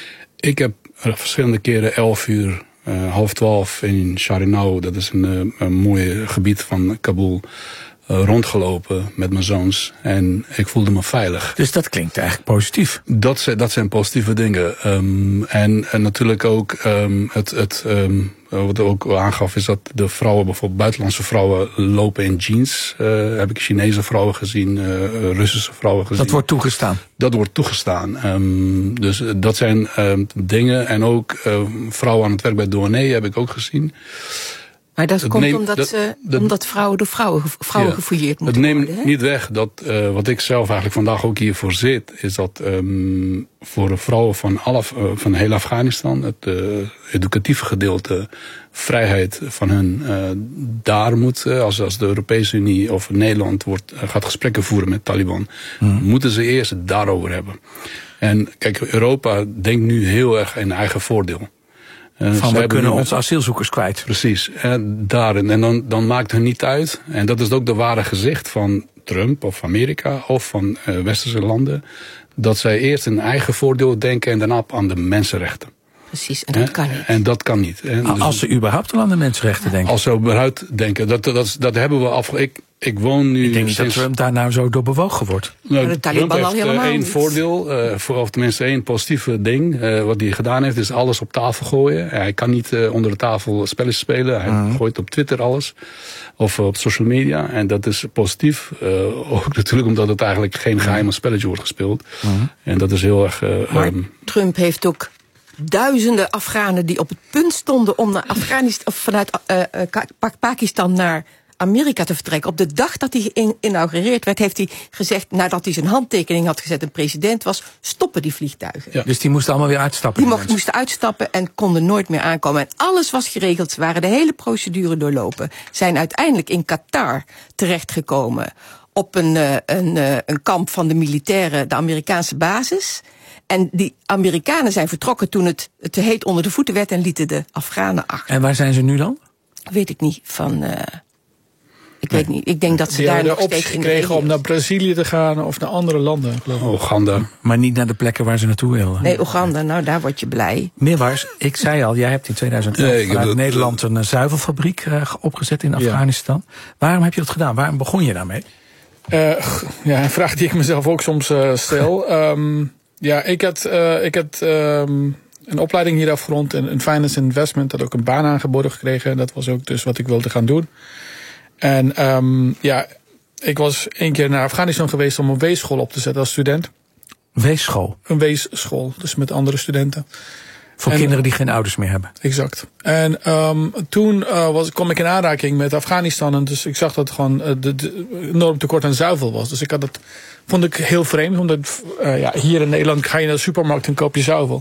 [SPEAKER 4] Ik heb verschillende keren elf uur Uh, half twaalf in Sharinau, dat is een, uh, een mooi gebied van Kabul, uh, rondgelopen met mijn zoons. En ik voelde me veilig.
[SPEAKER 1] Dus dat klinkt eigenlijk positief.
[SPEAKER 4] Dat, zijn, dat zijn positieve dingen. Um, en, en natuurlijk ook um, het, het um, wat ook aangaf is dat de vrouwen, bijvoorbeeld buitenlandse vrouwen, lopen in jeans. Uh, heb ik Chinese vrouwen gezien, uh, Russische vrouwen gezien.
[SPEAKER 1] Dat wordt toegestaan?
[SPEAKER 4] Dat wordt toegestaan. Um, dus dat zijn um, dingen. En ook uh, vrouwen aan het werk bij douane heb ik ook gezien.
[SPEAKER 5] Maar dat, dat komt
[SPEAKER 4] neemt,
[SPEAKER 5] omdat,
[SPEAKER 4] dat,
[SPEAKER 5] ze,
[SPEAKER 4] dat,
[SPEAKER 5] omdat vrouwen door vrouwen, vrouwen ja, gefouilleerd moeten worden.
[SPEAKER 4] Het neemt niet weg dat uh, wat ik zelf eigenlijk vandaag ook hiervoor zit, is dat um, voor de vrouwen van, alle, uh, van heel Afghanistan het uh, educatieve gedeelte, vrijheid van hun, uh, daar moet, uh, als, als de Europese Unie of Nederland wordt, uh, gaat gesprekken voeren met Taliban, hmm. moeten ze eerst het daarover hebben. En kijk, Europa denkt nu heel erg in eigen voordeel.
[SPEAKER 1] Uh, Van we kunnen onze asielzoekers kwijt.
[SPEAKER 4] Precies, uh, daarin. En dan, dan maakt het niet uit. En dat is ook de ware gezicht van Trump of Amerika of van uh, westerse landen. Dat zij eerst in eigen voordeel denken en daarna aan de mensenrechten.
[SPEAKER 5] Precies, en dat uh, kan niet.
[SPEAKER 4] En dat kan niet. Hè.
[SPEAKER 1] Dus als ze überhaupt al aan de mensenrechten denken.
[SPEAKER 4] Als ze überhaupt denken. Dat, dat, dat, dat hebben we af. Ik, ik woon nu.
[SPEAKER 1] Ik denk niet sinds... dat Trump daar nou zo door bewogen wordt.
[SPEAKER 4] Nou,
[SPEAKER 5] de Taliban
[SPEAKER 4] Trump
[SPEAKER 5] al
[SPEAKER 4] heeft
[SPEAKER 5] helemaal
[SPEAKER 4] één
[SPEAKER 5] niet.
[SPEAKER 4] voordeel, uh, voor, of tenminste één positieve ding. Uh, wat hij gedaan heeft, is alles op tafel gooien. Hij kan niet uh, onder de tafel spelletjes spelen. Hij mm. gooit op Twitter alles. Of uh, op social media. En dat is positief. Uh, ook natuurlijk omdat het eigenlijk geen geheime spelletje wordt gespeeld. Mm. En dat is heel erg... Uh,
[SPEAKER 5] maar
[SPEAKER 4] um,
[SPEAKER 5] Trump heeft ook duizenden Afghanen die op het punt stonden om naar Afghanistan, of vanuit uh, uh, Pakistan naar Amerika te vertrekken. Op de dag dat hij geïnaugureerd werd, heeft hij gezegd, nadat hij zijn handtekening had gezet en president was, stoppen die vliegtuigen.
[SPEAKER 1] Ja. Dus die moesten allemaal weer uitstappen?
[SPEAKER 5] Die mocht, moesten uitstappen en konden nooit meer aankomen. En alles was geregeld. Ze waren de hele procedure doorlopen. Zijn uiteindelijk in Qatar terechtgekomen op een, een, een kamp van de militairen, de Amerikaanse basis. En die Amerikanen zijn vertrokken toen het te heet onder de voeten werd en lieten de Afghanen achter.
[SPEAKER 1] En waar zijn ze nu dan?
[SPEAKER 5] Weet ik niet. Van, uh, ik nee. weet niet. Ik denk dat ze
[SPEAKER 2] die
[SPEAKER 5] daar
[SPEAKER 2] nog
[SPEAKER 5] nog steeds
[SPEAKER 2] optie kregen om naar Brazilië te gaan of naar andere landen. Geloof ik.
[SPEAKER 4] Oeganda.
[SPEAKER 1] Maar niet naar de plekken waar ze naartoe wilden.
[SPEAKER 5] Nee, Oeganda. Nou, daar word je blij.
[SPEAKER 1] Meerwaars, ik zei al, jij hebt in tweeduizend elf nee, vanuit Nederland een zuivelfabriek uh, opgezet in Afghanistan. Ja. Waarom heb je dat gedaan? Waarom begon je daarmee?
[SPEAKER 2] Uh, ja, een vraag die ik mezelf ook soms uh, stel. um, Ja, ik had, uh, ik had um, een opleiding hier afgerond in, in Finance Investment. Had ook een baan aangeboden gekregen. Dat was ook dus wat ik wilde gaan doen. En um, ja, ik was één keer naar Afghanistan geweest om een weesschool op te zetten als student.
[SPEAKER 1] Weesschool?
[SPEAKER 2] Een weesschool, dus met andere studenten.
[SPEAKER 1] Voor en, kinderen die geen ouders meer hebben.
[SPEAKER 2] Exact. En um, toen uh, was, kwam ik in aanraking met Afghanistan. En dus ik zag dat het gewoon uh, de, de enorm tekort aan zuivel was. Dus ik had dat, vond ik heel vreemd. Omdat uh, ja, hier in Nederland ga je naar de supermarkt en koop je zuivel.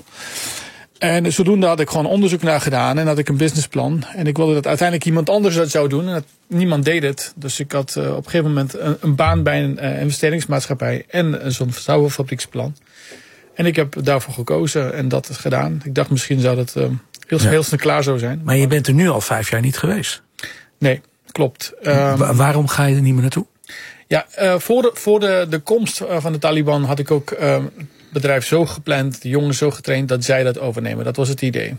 [SPEAKER 2] En zodoende had ik gewoon onderzoek naar gedaan. En had ik een businessplan. En ik wilde dat uiteindelijk iemand anders dat zou doen. En dat, niemand deed het. Dus ik had uh, op een gegeven moment een, een baan bij een uh, investeringsmaatschappij. En uh, zo'n zuivelfabrieksplan. En ik heb daarvoor gekozen en dat is gedaan. Ik dacht misschien zou dat uh, heel, ja. heel snel klaar zou zijn.
[SPEAKER 1] Maar je bent er nu al vijf jaar niet geweest.
[SPEAKER 2] Nee, klopt. Um,
[SPEAKER 1] Wa- waarom ga je er niet meer naartoe?
[SPEAKER 2] Ja, uh, voor, de, voor de, de komst van de Taliban had ik ook uh, het bedrijf zo gepland, de jongens zo getraind dat zij dat overnemen. Dat was het idee.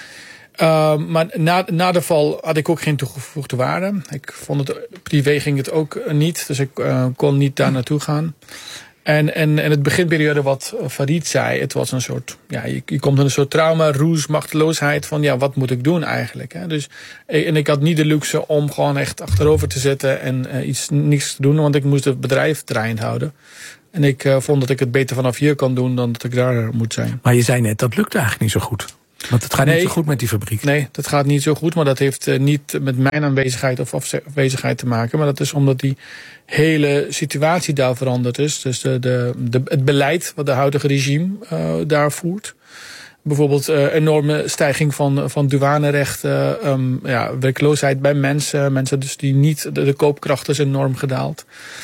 [SPEAKER 2] Uh, maar na, na de val had ik ook geen toegevoegde waarde. Ik vond het, privé ging het ook niet, dus ik uh, kon niet daar naartoe gaan. En, en, en het beginperiode wat Farid zei, het was een soort, ja, je, je komt in een soort trauma, roes, machteloosheid van, ja, wat moet ik doen eigenlijk? Hè? Dus, en ik had niet de luxe om gewoon echt achterover te zitten en uh, iets niks te doen, want ik moest het bedrijf draaiend houden. En ik uh, vond dat ik het beter vanaf hier kan doen dan dat ik daar moet zijn.
[SPEAKER 1] Maar je zei net, dat lukte eigenlijk niet zo goed. Want het gaat
[SPEAKER 2] nee,
[SPEAKER 1] niet zo goed met die fabriek.
[SPEAKER 2] Nee, dat gaat niet zo goed. Maar dat heeft uh, niet met mijn aanwezigheid of afwezigheid te maken. Maar dat is omdat die hele situatie daar veranderd is. Dus de, de, de, het beleid wat de huidige regime uh, daar voert. Bijvoorbeeld uh, enorme stijging van, van douanerecht, uh, um, ja, werkloosheid bij mensen. Mensen dus die niet, de, de koopkracht is enorm gedaald.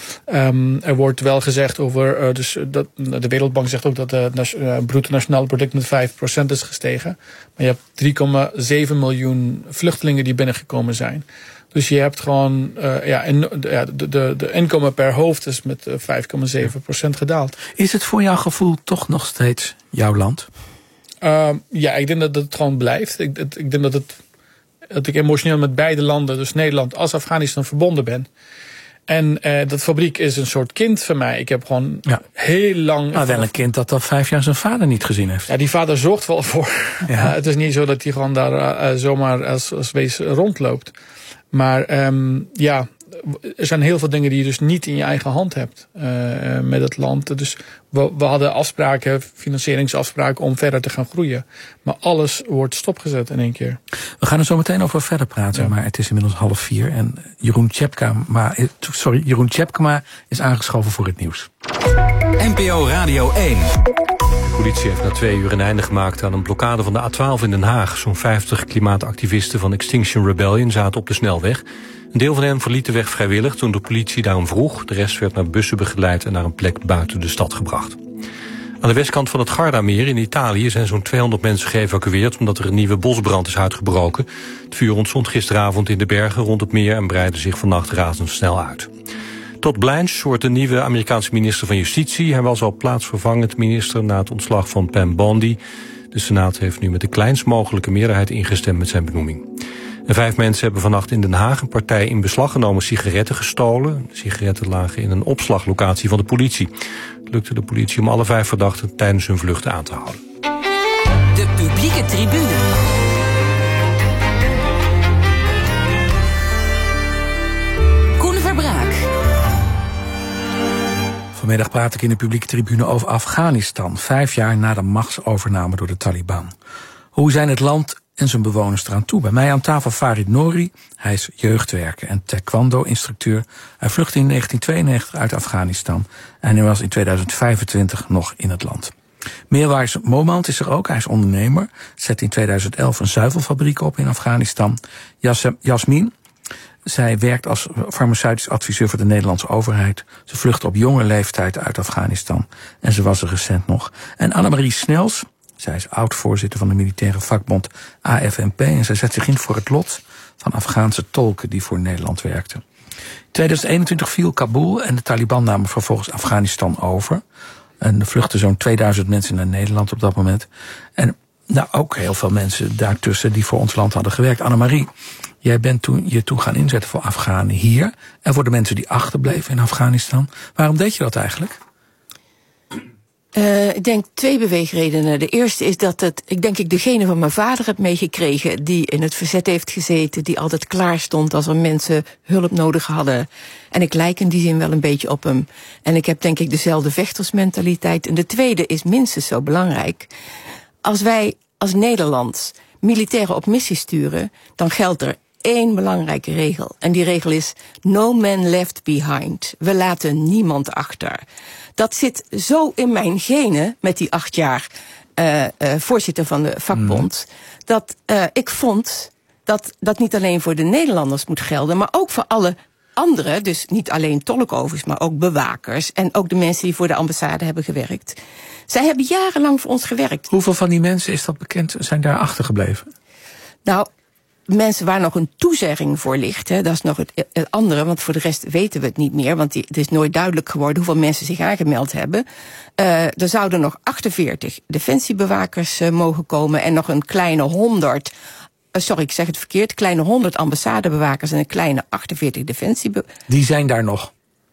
[SPEAKER 2] Um, er wordt wel gezegd over, uh, dus dat, de Wereldbank zegt ook dat het uh, bruto nationaal product met vijf procent is gestegen. Maar je hebt drie komma zeven miljoen vluchtelingen die binnengekomen zijn. Dus je hebt gewoon, uh, ja, en, ja de, de, de inkomen per hoofd is met vijf komma zeven procent gedaald.
[SPEAKER 1] Is het voor jouw gevoel toch nog steeds jouw land?
[SPEAKER 2] Uh, ja, ik denk dat het gewoon blijft. Ik, ik denk dat, het, dat ik emotioneel met beide landen, dus Nederland als Afghanistan, verbonden ben. En uh, dat fabriek is een soort kind van mij. Ik heb gewoon ja. heel lang...
[SPEAKER 1] Nou, wel een kind dat al vijf jaar zijn vader niet gezien heeft.
[SPEAKER 2] Ja, die vader zorgt wel voor. Ja. Uh, het is niet zo dat hij gewoon daar uh, zomaar als, als wees rondloopt. Maar um, ja, er zijn heel veel dingen die je dus niet in je eigen hand hebt uh, met het land. Dus we, we hadden afspraken, financieringsafspraken om verder te gaan groeien. Maar alles wordt stopgezet in één keer.
[SPEAKER 1] We gaan er zo meteen over verder praten, ja. Maar het is inmiddels half vier. En Jeroen Tjepkema, sorry, Jeroen Tjepkema is aangeschoven voor het nieuws.
[SPEAKER 6] N P O Radio één.
[SPEAKER 7] De politie heeft na twee uur een einde gemaakt aan een blokkade van de A twaalf in Den Haag. Zo'n vijftig klimaatactivisten van Extinction Rebellion zaten op de snelweg. Een deel van hen verliet de weg vrijwillig toen de politie daarom vroeg. De rest werd naar bussen begeleid en naar een plek buiten de stad gebracht. Aan de westkant van het Gardameer in Italië zijn zo'n tweehonderd mensen geëvacueerd omdat er een nieuwe bosbrand is uitgebroken. Het vuur ontstond gisteravond in de bergen rond het meer en breidde zich vannacht razendsnel uit. Todd Blanche wordt de nieuwe Amerikaanse minister van Justitie. Hij was al plaatsvervangend minister na het ontslag van Pam Bondi. De Senaat heeft nu met de kleinst mogelijke meerderheid ingestemd met zijn benoeming. En vijf mensen hebben vannacht in Den Haag een partij in beslag genomen sigaretten gestolen. De sigaretten lagen in een opslaglocatie van de politie. Het lukte de politie om alle vijf verdachten tijdens hun vluchten aan te houden.
[SPEAKER 6] De publieke tribune. Koen Verbraak.
[SPEAKER 1] Vanmiddag praat ik in de publieke tribune over Afghanistan. Vijf jaar na de machtsovername door de Taliban. Hoe zijn het land en zijn bewoners eraan toe? Bij mij aan tafel Farid Nouri. Hij is jeugdwerker en taekwondo-instructeur. Hij vluchtte in negentien tweeënnegentig uit Afghanistan. En hij was in tweeduizend vijfentwintig nog in het land. Meerwaarts Momand is er ook. Hij is ondernemer. Zette in tweeduizend elf een zuivelfabriek op in Afghanistan. Jas- Jasmin. Zij werkt als farmaceutisch adviseur voor de Nederlandse overheid. Ze vluchtte op jonge leeftijd uit Afghanistan. En ze was er recent nog. En Annemarie Snels. Zij is oud-voorzitter van de militaire vakbond A F N P. En zij zet zich in voor het lot van Afghaanse tolken die voor Nederland werkten. In tweeduizend eenentwintig viel Kabul en de Taliban namen vervolgens Afghanistan over. En er vluchtten zo'n tweeduizend mensen naar Nederland op dat moment. En nou, ook heel veel mensen daartussen die voor ons land hadden gewerkt. Annemarie, jij bent toen je toe gaan inzetten voor Afghanen hier. En voor de mensen die achterbleven in Afghanistan. Waarom deed je dat eigenlijk?
[SPEAKER 5] Uh, ik denk twee beweegredenen. De eerste is dat het, ik denk ik de gene van mijn vader heb meegekregen, die in het verzet heeft gezeten, die altijd klaar stond als er mensen hulp nodig hadden. En ik lijk in die zin wel een beetje op hem. En ik heb denk ik dezelfde vechtersmentaliteit. En de tweede is minstens zo belangrijk. Als wij als Nederland militairen op missie sturen, dan geldt er één belangrijke regel. En die regel is no man left behind. We laten niemand achter. Dat zit zo in mijn genen met die acht jaar uh, uh, voorzitter van de vakbond. Mm. Dat uh, ik vond dat dat niet alleen voor de Nederlanders moet gelden, maar ook voor alle anderen. Dus niet alleen tolkovers, maar ook bewakers. En ook de mensen die voor de ambassade hebben gewerkt. Zij hebben jarenlang voor ons gewerkt.
[SPEAKER 1] Hoeveel van die mensen, is dat bekend, zijn daar achtergebleven?
[SPEAKER 5] Nou, mensen waar nog een toezegging voor ligt, hè, dat is nog het, het andere, want voor de rest weten we het niet meer, want die, het is nooit duidelijk geworden hoeveel mensen zich aangemeld hebben. Uh, er zouden nog achtenveertig defensiebewakers uh, mogen komen en nog een kleine honderd, uh, sorry, ik zeg het verkeerd, kleine honderd ambassadebewakers en een kleine achtenveertig defensiebewakers.
[SPEAKER 1] Die zijn daar nog?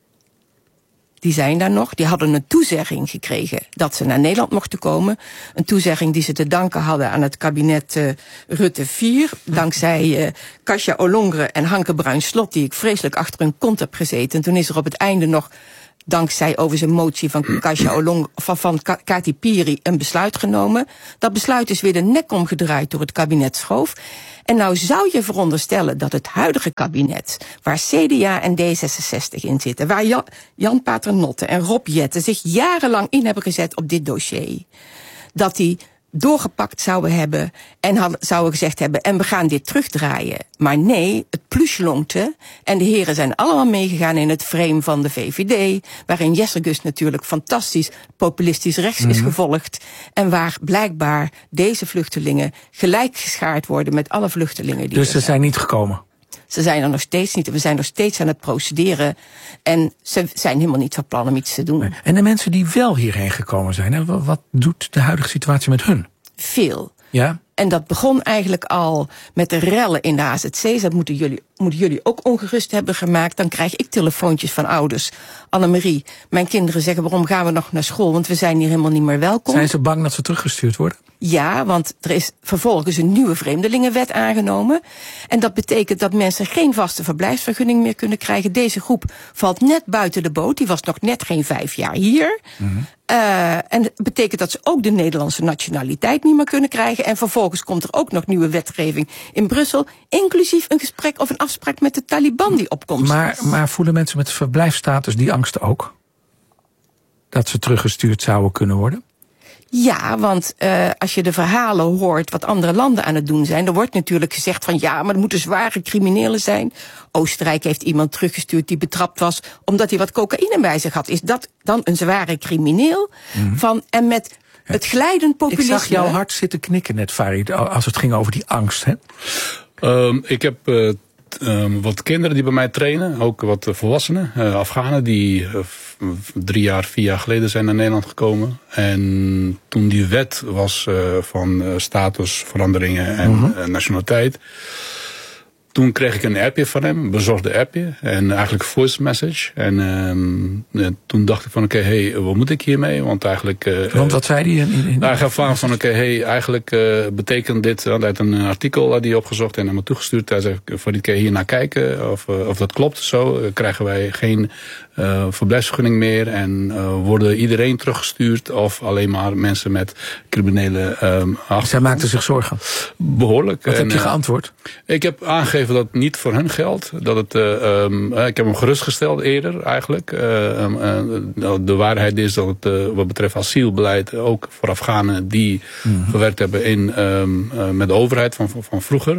[SPEAKER 5] Die zijn daar nog. Die hadden een toezegging gekregen dat ze naar Nederland mochten komen. Een toezegging die ze te danken hadden aan het kabinet uh, Rutte vier. Dankzij uh, Kasia Ollongren en Hanke Bruins-Slot, die ik vreselijk achter hun kont heb gezeten. En toen is er op het einde nog dankzij over zijn motie van Kasia Olong, van, van Kati Piri een besluit genomen. Dat besluit is weer de nek omgedraaid door het kabinet Schoof. En nou zou je veronderstellen dat het huidige kabinet, waar C D A en D zesenzestig in zitten, waar Jan, Jan Paternotte en Rob Jetten zich jarenlang in hebben gezet op dit dossier, dat die doorgepakt zouden hebben en hadden, zouden gezegd hebben, en we gaan dit terugdraaien. Maar nee, het ploeslonkte en de heren zijn allemaal meegegaan in het frame van de V V D, waarin Jessergus natuurlijk fantastisch populistisch rechts mm-hmm. is gevolgd en waar blijkbaar deze vluchtelingen gelijk geschaard worden met alle vluchtelingen die
[SPEAKER 1] Dus ze
[SPEAKER 5] er
[SPEAKER 1] zijn niet gekomen?
[SPEAKER 5] Ze zijn er nog steeds niet. We zijn nog steeds aan het procederen. En ze zijn helemaal niet van plan om iets te doen.
[SPEAKER 1] Nee. En de mensen die wel hierheen gekomen zijn, hè, wat doet de huidige situatie met hun?
[SPEAKER 5] Veel.
[SPEAKER 1] Ja?
[SPEAKER 5] En dat begon eigenlijk al met de rellen in de H Z C's. Dat moeten jullie, moeten jullie ook ongerust hebben gemaakt. Dan krijg ik telefoontjes van ouders. Annemarie, mijn kinderen zeggen, waarom gaan we nog naar school? Want we zijn hier helemaal niet meer welkom.
[SPEAKER 1] Zijn ze bang dat ze teruggestuurd worden?
[SPEAKER 5] Ja, want er is vervolgens een nieuwe vreemdelingenwet aangenomen. En dat betekent dat mensen geen vaste verblijfsvergunning meer kunnen krijgen. Deze groep valt net buiten de boot. Die was nog net geen vijf jaar hier. Mm-hmm. Uh, en dat betekent dat ze ook de Nederlandse nationaliteit niet meer kunnen krijgen. En vervolgens komt er ook nog nieuwe wetgeving in Brussel, inclusief een gesprek of een afspraak met de Taliban die opkomt.
[SPEAKER 1] Maar, maar voelen mensen met verblijfsstatus die angst ook? Dat ze teruggestuurd zouden kunnen worden?
[SPEAKER 5] Ja, want uh, als je de verhalen hoort wat andere landen aan het doen zijn, dan wordt natuurlijk gezegd van ja, maar er moeten zware criminelen zijn. Oostenrijk heeft iemand teruggestuurd die betrapt was omdat hij wat cocaïne bij zich had. Is dat dan een zware crimineel? Mm-hmm. Van, en met het glijdend populisme.
[SPEAKER 1] Ik zag jou hard zitten knikken net, Farid, als het ging over die angst, hè?
[SPEAKER 4] Um, ik heb uh, um, wat kinderen die bij mij trainen, ook wat volwassenen, uh, Afghanen die uh, drie jaar, vier jaar geleden zijn naar Nederland gekomen. En toen die wet was uh, van uh, statusveranderingen en mm-hmm. uh, nationaliteit, toen kreeg ik een appje van hem, een bezorgde appje. En eigenlijk voice message. En um, ja, toen dacht ik van oké, okay, hey, wat moet ik hiermee? Want eigenlijk... Uh,
[SPEAKER 1] Want wat zei hij? In, in,
[SPEAKER 4] hij gaf aan van oké, okay, hey, eigenlijk uh, betekent dit... Hij had een artikel had hij opgezocht en naar me toegestuurd. Hij zei, voor die keer hier naar kijken of, uh, of dat klopt. Zo uh, krijgen wij geen uh, verblijfsvergunning meer. En uh, worden iedereen teruggestuurd. Of alleen maar mensen met criminele um, achtergrond.
[SPEAKER 1] Zij maakte zich zorgen?
[SPEAKER 4] Behoorlijk.
[SPEAKER 1] Wat
[SPEAKER 4] en,
[SPEAKER 1] heb je geantwoord?
[SPEAKER 4] Uh, ik heb aangegeven dat het niet voor hun geldt. Dat het, uh, um, ik heb hem gerustgesteld eerder eigenlijk. Uh, um, uh, de waarheid is dat het uh, wat betreft asielbeleid ook voor Afghanen die mm-hmm. gewerkt hebben in, um, uh, met de overheid van, van vroeger.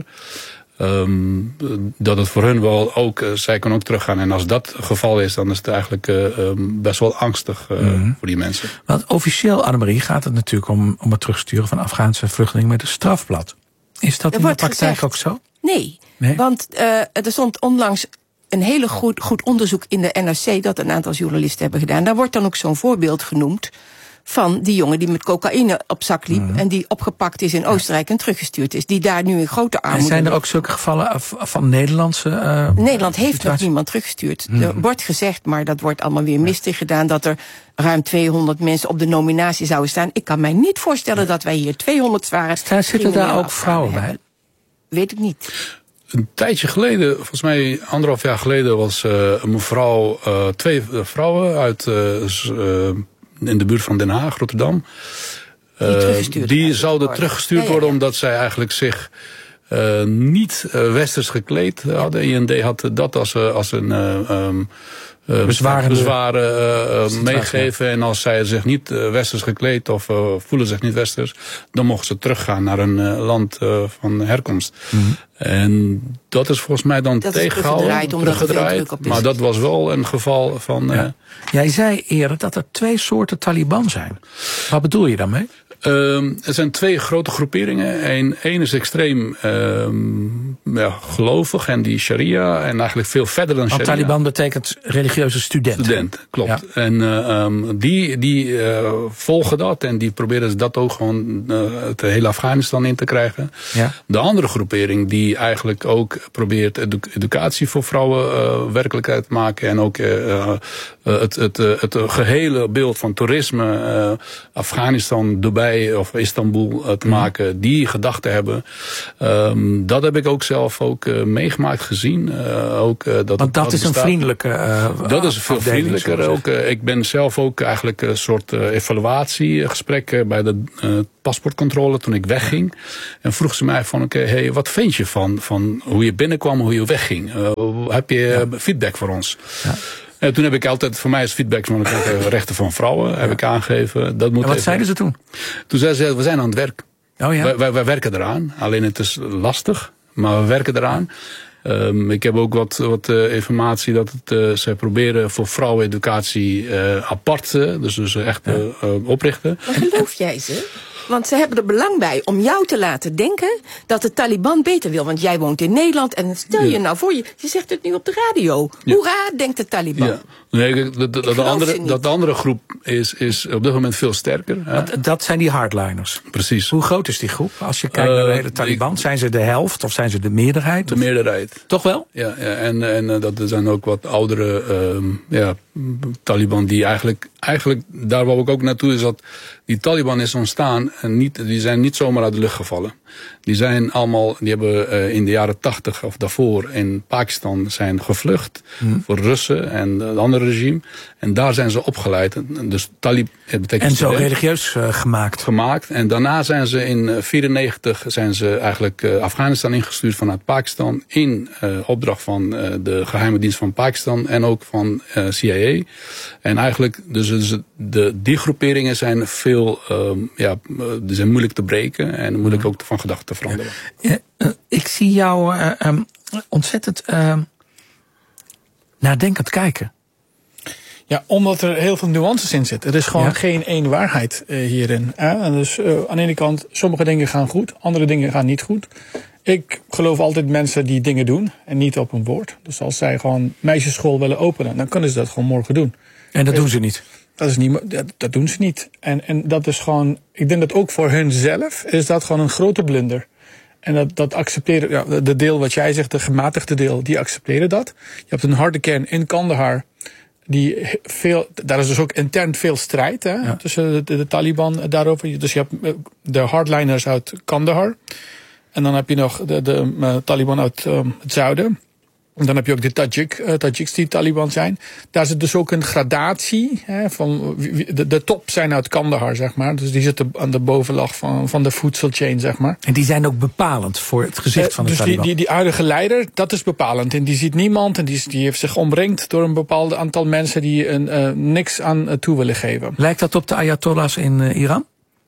[SPEAKER 4] Um, dat het voor hun wel ook, uh, zij kunnen ook teruggaan. En als dat het geval is, dan is het eigenlijk uh, um, best wel angstig uh, mm-hmm. voor die mensen.
[SPEAKER 1] Want officieel, Annemarie, gaat het natuurlijk om, om het terugsturen van Afghaanse vluchtelingen met een strafblad. Is dat
[SPEAKER 5] er
[SPEAKER 1] in de praktijk
[SPEAKER 5] gezegd,
[SPEAKER 1] ook zo?
[SPEAKER 5] Nee,
[SPEAKER 1] nee?
[SPEAKER 5] want uh, er stond onlangs een hele goed, goed onderzoek in de N R C dat een aantal journalisten hebben gedaan. Daar wordt dan ook zo'n voorbeeld genoemd van die jongen die met cocaïne op zak liep mm. en die opgepakt is in Oostenrijk en teruggestuurd is. Die daar nu in grote armoede...
[SPEAKER 1] En zijn er ook zulke gevallen van Nederlandse... Uh,
[SPEAKER 5] Nederland heeft
[SPEAKER 1] situatie?
[SPEAKER 5] nog niemand teruggestuurd. Mm. Er wordt gezegd, maar dat wordt allemaal weer mistig gedaan, dat er ruim tweehonderd mensen op de geleden zouden staan. Ik kan mij niet voorstellen ja. dat wij hier tweehonderd zware...
[SPEAKER 1] Daar zitten daar ook vrouwen bij? Hebben.
[SPEAKER 5] Weet ik niet.
[SPEAKER 4] Een tijdje geleden, volgens mij anderhalf jaar geleden, was uh, een mevrouw, uh, twee vrouwen uit uh, uh, in de buurt van Den Haag, Rotterdam. Uh, die die zouden teruggestuurd ja, ja, ja. worden omdat zij eigenlijk zich uh, niet uh, westers gekleed hadden. I N D had dat als, uh, als een uh, um, uh, bezwaren uh, meegeven. En als zij zich niet uh, westers gekleed of uh, voelen zich niet westers, dan mogen ze teruggaan naar een uh, land uh, van herkomst. Mm-hmm. En dat is volgens mij dan tegengehouden, teruggedraaid. teruggedraaid maar dat was wel een geval van... Uh,
[SPEAKER 1] ja. Jij zei eerder dat er twee soorten Taliban zijn. Wat bedoel je daarmee?
[SPEAKER 4] Um, er zijn twee grote groeperingen. Eén een is extreem um, ja, gelovig en die sharia en eigenlijk veel verder dan sharia.
[SPEAKER 1] Want Taliban betekent religieuze studenten.
[SPEAKER 4] Student, klopt. Ja. En uh, um, die, die uh, volgen dat en die proberen dat ook gewoon uh, het hele Afghanistan in te krijgen. Ja. De andere groepering die eigenlijk ook probeert edu- educatie voor vrouwen uh, werkelijkheid te maken en ook uh, uh, het, het, uh, het gehele beeld van toerisme, uh, Afghanistan, Dubai Turkije of Istanbul uh, te maken, die gedachten hebben. Um, dat heb ik ook zelf ook uh, meegemaakt, gezien. Uh, ook, uh, dat
[SPEAKER 1] Want dat, dat is bestaat. Een vriendelijke uh,
[SPEAKER 4] Dat is veel vriendelijker. Ook, uh, ik ben zelf ook eigenlijk een soort uh, evaluatiegesprek uh, bij de uh, paspoortcontrole toen ik wegging. En vroeg ze mij van, oké, okay, hey, wat vind je van, van hoe je binnenkwam, hoe je wegging? Uh, heb je ja. feedback voor ons? Ja. En toen heb ik altijd, voor mij is feedback van de rechten van vrouwen, ja. heb ik aangegeven. Dat moet
[SPEAKER 1] en wat
[SPEAKER 4] even,
[SPEAKER 1] zeiden ze toen?
[SPEAKER 4] Toen zeiden ze, we zijn aan het werk.
[SPEAKER 1] Oh ja?
[SPEAKER 4] wij, wij, wij werken eraan. Alleen het is lastig, maar we werken eraan. Um, ik heb ook wat, wat uh, informatie dat het, uh, ze proberen voor vrouweneducatie uh, apart, uh, dus, dus echt uh, uh, oprichten.
[SPEAKER 5] Maar geloof jij ze? Want ze hebben er belang bij om jou te laten denken dat de Taliban beter wil. Want jij woont in Nederland en stel je ja. nou voor je, je zegt het nu op de radio. Ja. Hoera, denkt de Taliban.
[SPEAKER 4] Ja. Nee, de, de, de, de andere, dat de andere groep is, is op dit moment veel sterker.
[SPEAKER 1] Dat, dat zijn die hardliners.
[SPEAKER 4] Precies.
[SPEAKER 1] Hoe groot is die groep? Als je kijkt uh, naar de hele Taliban, ik, zijn ze de helft of zijn ze de meerderheid?
[SPEAKER 4] De of? meerderheid.
[SPEAKER 1] Toch wel?
[SPEAKER 4] Ja, ja en, en dat er zijn ook wat oudere um, ja, Taliban die eigenlijk, eigenlijk, daar waar ik ook naartoe is dat die Taliban is ontstaan en niet, die zijn niet zomaar uit de lucht gevallen. Die zijn allemaal, die hebben uh, in de jaren tachtig of daarvoor in Pakistan zijn gevlucht hmm. voor Russen en het andere regime. En daar zijn ze opgeleid. Dus Talib, het betekent
[SPEAKER 1] en zo student, religieus uh, gemaakt.
[SPEAKER 4] Gemaakt. En daarna zijn ze in negentien vierennegentig zijn ze eigenlijk uh, Afghanistan ingestuurd vanuit Pakistan in uh, opdracht van uh, de geheime dienst van Pakistan en ook van uh, C I A. En eigenlijk, dus, dus de, die groeperingen zijn veel, um, ja, die zijn moeilijk te breken en moeilijk hmm. ook van gedachten te veranderen.
[SPEAKER 1] Ja, uh, ik zie jou uh, um, ontzettend uh, nadenkend kijken.
[SPEAKER 2] Ja, omdat er heel veel nuances in zitten. Er is gewoon ja. geen één waarheid uh, hierin. Hè? En dus uh, aan de ene kant, sommige dingen gaan goed, andere dingen gaan niet goed. Ik geloof altijd mensen die dingen doen en niet op een woord. Dus als zij gewoon meisjesschool willen openen, dan kunnen ze dat gewoon morgen doen.
[SPEAKER 1] En dat doen ze niet?
[SPEAKER 2] Dat, is niet, dat, dat doen ze niet. En, en dat is gewoon, ik denk dat ook voor hun zelf is dat gewoon een grote blunder. En dat, dat accepteren, ja, de deel wat jij zegt, de gematigde deel, die accepteren dat. Je hebt een harde kern in Kandahar. Die veel, daar is dus ook intern veel strijd hè, ja. tussen de, de, de Taliban daarover. Dus je hebt de hardliners uit Kandahar. En dan heb je nog de, de uh, Taliban uit um, het zuiden. En dan heb je ook de Tajik, uh, Tajiks die Taliban zijn. Daar zit dus ook een gradatie. Hè, van, de, de top zijn uit Kandahar, zeg maar. Dus die zitten aan de bovenlaag van, van de voedselchain, zeg maar.
[SPEAKER 1] En die zijn ook bepalend voor het gezicht uh, van de
[SPEAKER 2] dus
[SPEAKER 1] Taliban?
[SPEAKER 2] Dus die, die, die huidige leider, dat is bepalend. En die ziet niemand en die, die heeft zich omringd door een bepaald aantal mensen die een, uh, niks aan uh, toe willen geven.
[SPEAKER 1] Lijkt dat op de Ayatollahs in uh, Iran?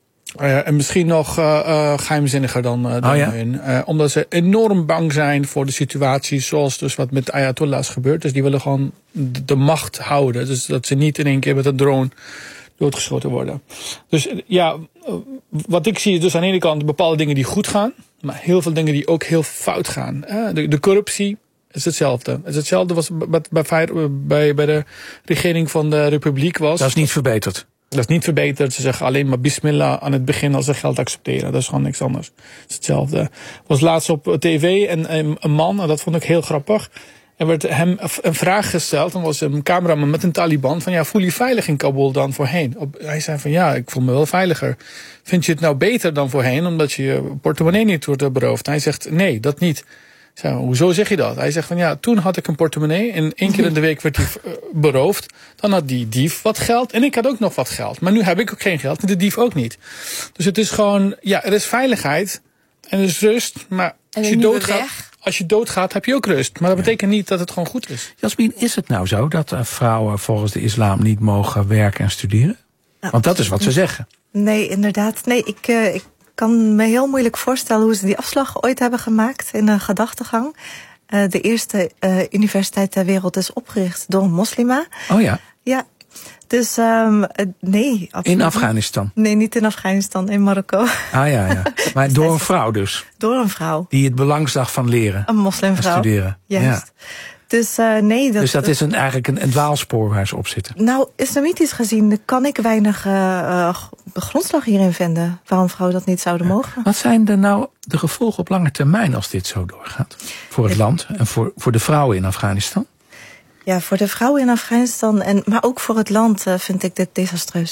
[SPEAKER 2] Uh, en misschien nog uh, uh, geheimzinniger dan, uh, dan
[SPEAKER 1] oh, ja?
[SPEAKER 2] hun. Uh, omdat ze enorm bang zijn voor de situatie zoals dus wat met de Ayatollahs gebeurt. Dus die willen gewoon de, de macht houden. Dus dat ze niet in één keer met een drone doodgeschoten worden. Dus uh, ja, uh, wat ik zie is dus aan de ene kant bepaalde dingen die goed gaan. Maar heel veel dingen die ook heel fout gaan. Uh, de, de corruptie is hetzelfde. Het is hetzelfde was wat bij, bij, bij de regering van de Republiek was.
[SPEAKER 1] Dat is niet verbeterd.
[SPEAKER 2] Dat is niet verbeterd. Ze zeggen alleen maar bismillah aan het begin als ze geld accepteren. Dat is gewoon niks anders. Het is hetzelfde. Ik was laatst op tv en een man, en dat vond ik heel grappig. Er werd hem een vraag gesteld. En was een cameraman met een Taliban. Van ja, voel je veilig in Kabul dan voorheen? Hij zei van ja, ik voel me wel veiliger. Vind je het nou beter dan voorheen? Omdat je je portemonnee niet wordt beroofd. Hij zegt nee, dat niet. Zo, hoezo zeg je dat? Hij zegt van ja, toen had ik een portemonnee en één keer in de week werd die uh, beroofd. Dan had die dief wat geld en ik had ook nog wat geld. Maar nu heb ik ook geen geld en de dief ook niet. Dus het is gewoon, ja, er is veiligheid en er is rust. Maar als je, doodgaat, als je doodgaat heb je ook rust. Maar dat betekent niet dat het gewoon goed is.
[SPEAKER 1] Jasmin, is het nou zo dat uh, vrouwen volgens de islam niet mogen werken en studeren? Nou, want dat is wat ze zeggen.
[SPEAKER 3] Nee, inderdaad. Nee, ik... Uh, ik kan me heel moeilijk voorstellen hoe ze die afslag ooit hebben gemaakt in een gedachtegang. Uh, de eerste uh, universiteit ter wereld is opgericht door een moslima.
[SPEAKER 1] Oh ja?
[SPEAKER 3] Ja, dus um, uh, nee.
[SPEAKER 1] In Afghanistan?
[SPEAKER 3] Nee, niet in Afghanistan, in Marokko.
[SPEAKER 1] Ah ja, ja. Maar door een vrouw dus?
[SPEAKER 3] Door een vrouw.
[SPEAKER 1] Die het belang zag van leren.
[SPEAKER 3] Een moslimvrouw.
[SPEAKER 1] En studeren.
[SPEAKER 3] Juist. Ja. Dus, uh, nee, dat,
[SPEAKER 1] dus dat is een, eigenlijk een, een dwaalspoor waar ze op zitten?
[SPEAKER 3] Nou, islamitisch gezien kan ik weinig uh, grondslag hierin vinden. Waarom vrouwen dat niet zouden
[SPEAKER 1] ja.
[SPEAKER 3] mogen.
[SPEAKER 1] Wat zijn er nou de gevolgen op lange termijn als dit zo doorgaat? Voor het ik... land en voor, voor de vrouwen in Afghanistan?
[SPEAKER 3] Ja, voor de vrouwen in Afghanistan, en, maar ook voor het land uh, vind ik dit desastreus.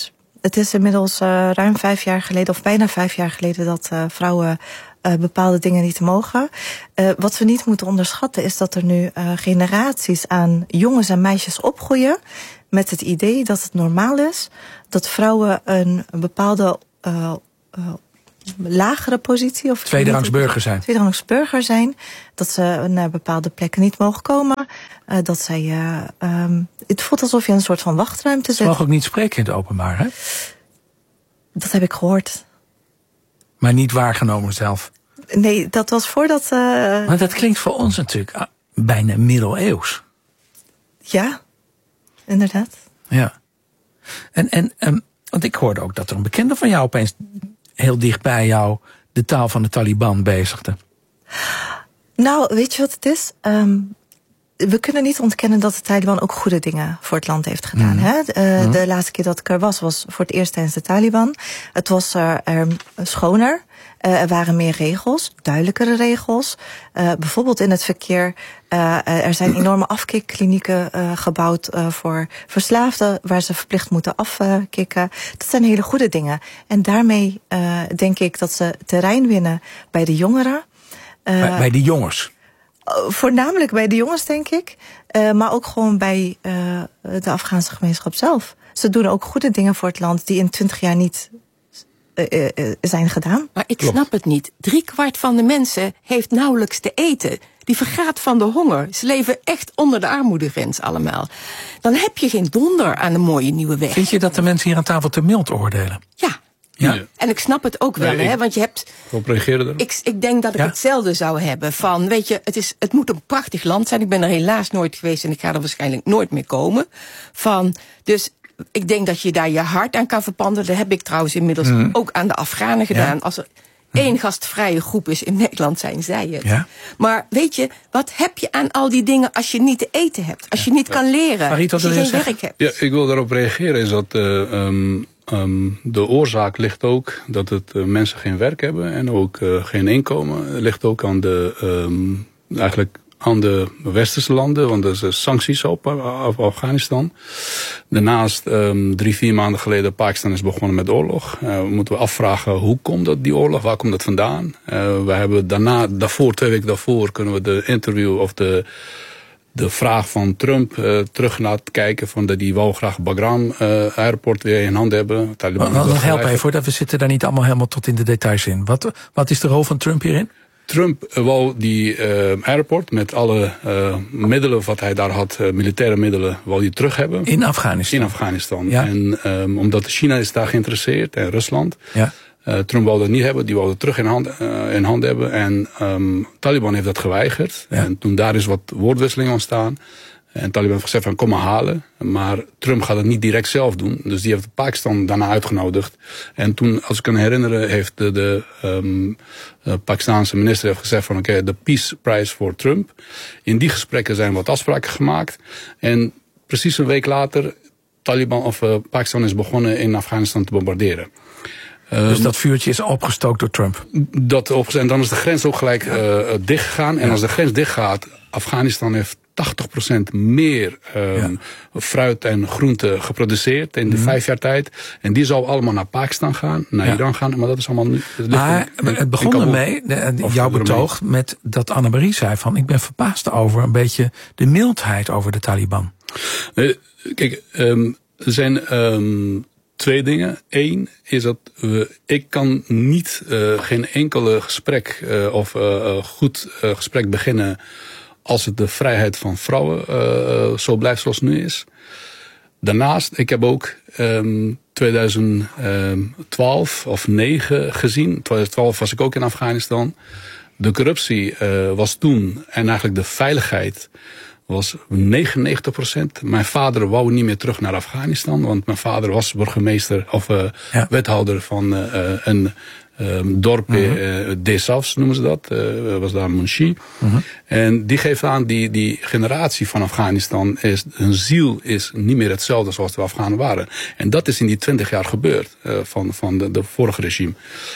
[SPEAKER 3] het is inmiddels uh, ruim vijf jaar geleden, of bijna vijf jaar geleden, dat uh, vrouwen uh, bepaalde dingen niet mogen. Uh, wat we niet moeten onderschatten is dat er nu uh, generaties aan jongens en meisjes opgroeien met het idee dat het normaal is dat vrouwen een, een bepaalde uh, uh, lagere positie of
[SPEAKER 1] tweederangs burger zijn.
[SPEAKER 3] Tweederangs burger zijn, dat ze naar bepaalde plekken niet mogen komen, uh, dat zij uh, um, het voelt alsof je in een soort van wachtruimte zit.
[SPEAKER 1] Ze mogen ook niet spreken in het openbaar, hè?
[SPEAKER 3] Dat heb ik gehoord.
[SPEAKER 1] Maar niet waargenomen zelf.
[SPEAKER 3] Nee, dat was voordat... Uh...
[SPEAKER 1] Maar dat klinkt voor ons natuurlijk uh, bijna middeleeuws.
[SPEAKER 3] Ja, inderdaad.
[SPEAKER 1] Ja. En, en um, want ik hoorde ook dat er een bekende van jou opeens heel dicht bij jou de taal van de Taliban bezigde.
[SPEAKER 3] Nou, weet je wat het is? Um, we kunnen niet ontkennen dat de Taliban ook goede dingen voor het land heeft gedaan. Mm. Hè? Uh, mm. De laatste keer dat ik er was, was voor het eerst tijdens de Taliban. Het was uh, er schoner. Uh, er waren meer regels, duidelijkere regels. Uh, bijvoorbeeld in het verkeer. Uh, er zijn enorme afkikklinieken uh, gebouwd uh, voor verslaafden, waar ze verplicht moeten afkicken. Dat zijn hele goede dingen. En daarmee uh, denk ik dat ze terrein winnen bij de jongeren. Uh,
[SPEAKER 1] bij, bij de jongens?
[SPEAKER 3] Uh, voornamelijk bij de jongens, denk ik. Uh, maar ook gewoon bij uh, de Afghaanse gemeenschap zelf. Ze doen ook goede dingen voor het land die in twintig jaar niet Uh, uh, uh, zijn gedaan.
[SPEAKER 5] Maar ik snap het niet. Drie kwart van de mensen heeft nauwelijks te eten. Die vergaat van de honger. Ze leven echt onder de armoedegrens allemaal. Dan heb je geen donder aan een mooie nieuwe weg.
[SPEAKER 1] Vind je dat de mensen hier aan tafel te mild oordelen?
[SPEAKER 5] Ja.
[SPEAKER 1] Ja.
[SPEAKER 5] Ja. En ik snap het ook wel, nee, hè, want je hebt...
[SPEAKER 4] Op reageren erop?
[SPEAKER 5] Ik, ik denk dat ik ja? hetzelfde zou hebben van, weet je, het, is, het moet een prachtig land zijn. Ik ben er helaas nooit geweest en ik ga er waarschijnlijk nooit meer komen. Van, dus... Ik denk dat je daar je hart aan kan verpanden. Dat heb ik trouwens inmiddels mm. ook aan de Afghanen gedaan. Ja. Als er één gastvrije groep is in Nederland, zijn zij het. Ja. Maar weet je, wat heb je aan al die dingen als je niet te eten hebt? Als je niet kan leren,
[SPEAKER 1] Marie,
[SPEAKER 5] als je geen werk hebt?
[SPEAKER 4] Ja, ik wil daarop reageren. Is dat uh, um, um, de oorzaak ligt ook dat het uh, mensen geen werk hebben en ook uh, geen inkomen. Ligt ook aan de um, eigenlijk aan de westerse landen, want er zijn sancties op, op Afghanistan. Daarnaast, um, drie, vier maanden geleden, Pakistan is begonnen met oorlog. Uh, we moeten we afvragen, hoe komt dat, die oorlog? Waar komt dat vandaan? Uh, we hebben daarna, daarvoor, twee weken daarvoor, kunnen we de interview of de, de vraag van Trump uh, terug laten kijken. Van dat die wou graag Bagram uh, airport weer in hand hebben.
[SPEAKER 1] Taliban maar, nog help even, dat we zitten daar niet allemaal helemaal tot in de details in. Wat, wat is de rol van Trump hierin?
[SPEAKER 4] Trump wou die uh, airport met alle uh, middelen wat hij daar had, uh, militaire middelen, wou die terug hebben.
[SPEAKER 1] In Afghanistan?
[SPEAKER 4] In Afghanistan.
[SPEAKER 1] Ja.
[SPEAKER 4] En um, omdat China is daar geïnteresseerd en Rusland.
[SPEAKER 1] Ja.
[SPEAKER 4] Uh, Trump wou dat niet hebben, die wou het terug in hand, uh, in hand hebben. En um, Taliban heeft dat geweigerd. Ja. En toen daar is wat woordwisseling ontstaan. En Taliban heeft gezegd van kom maar halen. Maar Trump gaat het niet direct zelf doen. Dus die heeft Pakistan daarna uitgenodigd. En toen, als ik kan herinneren, heeft de, de um, uh, Pakistanse minister heeft gezegd van oké, okay, de Peace Prize voor Trump. In die gesprekken zijn wat afspraken gemaakt. En precies een week later, Taliban of uh, Pakistan is begonnen in Afghanistan te bombarderen.
[SPEAKER 1] Dus dat vuurtje is opgestookt door Trump?
[SPEAKER 4] Dat opgestookt. En dan is de grens ook gelijk uh, dicht gegaan. En ja. als de grens dicht gaat, Afghanistan heeft tachtig procent meer um, ja. fruit en groenten geproduceerd in de mm. vijf jaar tijd. En die zou allemaal naar Pakistan gaan, naar ja. Iran gaan. Maar dat is allemaal nu. Het
[SPEAKER 1] maar in, het begon ermee, jouw betoog, met dat Annemarie zei van ik ben verbaasd over een beetje de mildheid over de Taliban.
[SPEAKER 4] Uh, kijk, um, er zijn um, twee dingen. Eén is dat we, ik kan niet, uh, geen enkele gesprek uh, of uh, goed uh, gesprek beginnen als het de vrijheid van vrouwen uh, zo blijft zoals het nu is. Daarnaast, ik heb ook um, twintig twaalf of negen gezien. twintig twaalf was ik ook in Afghanistan. De corruptie uh, was toen en eigenlijk de veiligheid was negenennegentig procent. Mijn vader wou niet meer terug naar Afghanistan, want mijn vader was burgemeester of uh, ja. wethouder van uh, een Um, dorp, uh-huh. uh, Desafs noemen ze dat, uh, was daar Munshi. Uh-huh. En die geeft aan, die, die generatie van Afghanistan, is, hun ziel is niet meer hetzelfde zoals de Afghanen waren. En dat is in die twintig jaar gebeurd, uh, van, van de, de vorige regime.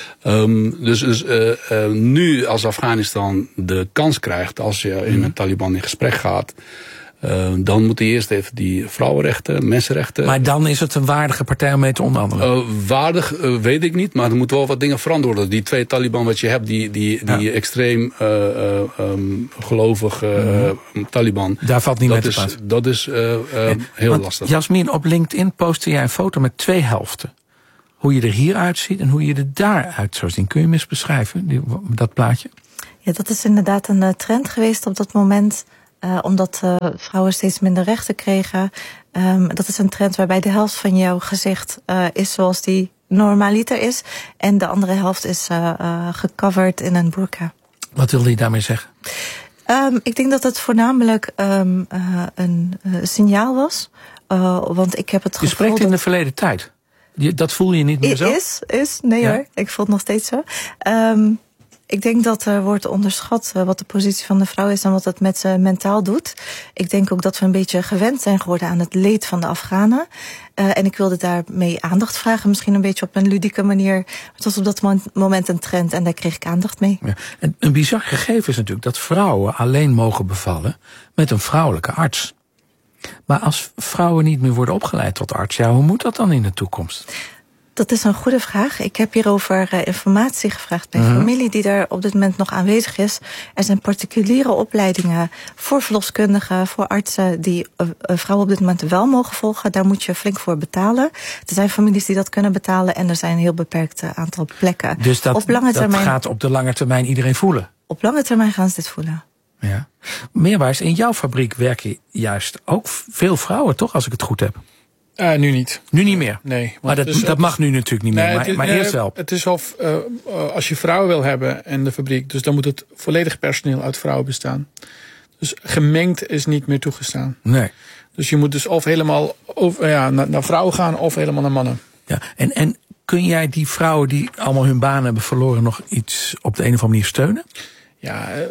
[SPEAKER 4] Um, dus dus uh, uh, nu als Afghanistan de kans krijgt, als je uh-huh. in met Taliban in gesprek gaat, Uh, dan moeten eerst even die vrouwenrechten, mensenrechten.
[SPEAKER 1] Maar dan is het een waardige partij om mee te onderhandelen?
[SPEAKER 4] Uh, waardig uh, weet ik niet, maar er moeten wel wat dingen veranderd worden. Die twee Taliban wat je hebt, die, die, die ja. extreem uh, uh, um, gelovige uh, uh, Taliban.
[SPEAKER 1] Daar valt niet mee te
[SPEAKER 4] is,
[SPEAKER 1] praten.
[SPEAKER 4] Dat is uh, uh, heel
[SPEAKER 1] Want,
[SPEAKER 4] lastig.
[SPEAKER 1] Jasmin, op LinkedIn postte jij een foto met twee helften. Hoe je er hier uitziet en hoe je er daaruit zou zien. Kun je me eens beschrijven, die, dat plaatje?
[SPEAKER 3] Ja, dat is inderdaad een uh, trend geweest op dat moment. Uh, omdat uh, vrouwen steeds minder rechten kregen. Um, dat is een trend waarbij de helft van jouw gezicht uh, is zoals die normaliter is. En de andere helft is uh, uh, gecoverd in een burka.
[SPEAKER 1] Wat wilde je daarmee zeggen?
[SPEAKER 3] Um, ik denk dat het voornamelijk um, uh, een uh, signaal was. Uh, want ik heb het gevoel.
[SPEAKER 1] Je spreekt in de verleden tijd. Je, dat voel je niet meer zo?
[SPEAKER 3] Is, is. Nee ja. hoor, ik voel het nog steeds zo. Um, Ik denk dat er wordt onderschat wat de positie van de vrouw is en wat het met ze mentaal doet. Ik denk ook dat we een beetje gewend zijn geworden aan het leed van de Afghanen. Uh, en ik wilde daarmee aandacht vragen, misschien een beetje op een ludieke manier. Het was op dat moment een trend en daar kreeg ik aandacht mee.
[SPEAKER 1] Ja. En een bizar gegeven is natuurlijk dat vrouwen alleen mogen bevallen met een vrouwelijke arts. Maar als vrouwen niet meer worden opgeleid tot arts, ja, hoe moet dat dan in de toekomst?
[SPEAKER 3] Dat is een goede vraag. Ik heb hierover uh, informatie gevraagd bij
[SPEAKER 1] Mm-hmm.
[SPEAKER 3] familie die daar op dit moment nog aanwezig is. Er zijn particuliere opleidingen voor verloskundigen, voor artsen die uh, uh, vrouwen op dit moment wel mogen volgen. Daar moet je flink voor betalen. Er zijn families die dat kunnen betalen en er zijn een heel beperkt uh, aantal plekken.
[SPEAKER 1] Dus dat,
[SPEAKER 3] op lange termijn,
[SPEAKER 1] dat gaat op de lange termijn iedereen voelen?
[SPEAKER 3] Op lange termijn gaan ze dit voelen.
[SPEAKER 1] Ja. Meerwaarts, in jouw fabriek werken juist ook veel vrouwen, toch, als ik het goed heb?
[SPEAKER 2] Uh, nu niet.
[SPEAKER 1] Nu niet meer?
[SPEAKER 2] Nee.
[SPEAKER 1] Maar dat,
[SPEAKER 2] dus,
[SPEAKER 1] dat mag nu natuurlijk niet meer,
[SPEAKER 2] nee,
[SPEAKER 1] maar,
[SPEAKER 2] is,
[SPEAKER 1] maar
[SPEAKER 2] nee,
[SPEAKER 1] eerst wel.
[SPEAKER 2] Het is of, uh, als je vrouwen wil hebben in de fabriek, dus dan moet het volledig personeel uit vrouwen bestaan. Dus gemengd is niet meer toegestaan.
[SPEAKER 1] Nee.
[SPEAKER 2] Dus je moet dus of helemaal over, ja, naar, naar vrouwen gaan of helemaal naar mannen.
[SPEAKER 1] Ja, en, en kun jij die vrouwen die allemaal hun baan hebben verloren nog iets op de een of andere manier steunen?
[SPEAKER 2] Ja, uh,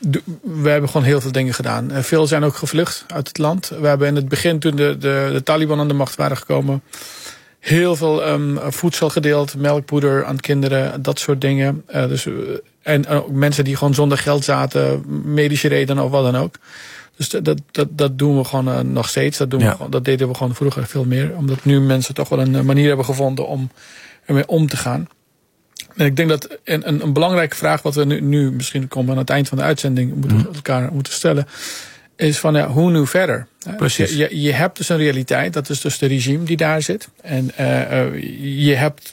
[SPEAKER 2] we hebben gewoon heel veel dingen gedaan. Veel zijn ook gevlucht uit het land. We hebben in het begin, toen de, de, de Taliban aan de macht waren gekomen, heel veel um, voedsel gedeeld, melkpoeder aan kinderen, dat soort dingen. Uh, dus, uh, en uh, ook mensen die gewoon zonder geld zaten, medische redenen of wat dan ook. Dus dat, dat, dat doen we gewoon uh, nog steeds. Dat, doen
[SPEAKER 1] ja.
[SPEAKER 2] we gewoon, dat deden we gewoon vroeger veel meer. Omdat nu mensen toch wel een manier hebben gevonden om ermee om te gaan. En ik denk dat een, een, een belangrijke vraag wat we nu, nu misschien komen aan het eind van de uitzending moeten mm. elkaar moeten stellen, is van ja, hoe nu verder?
[SPEAKER 1] Precies.
[SPEAKER 2] Je, je, je hebt dus een realiteit, dat is dus de regime die daar zit. En uh, uh, je hebt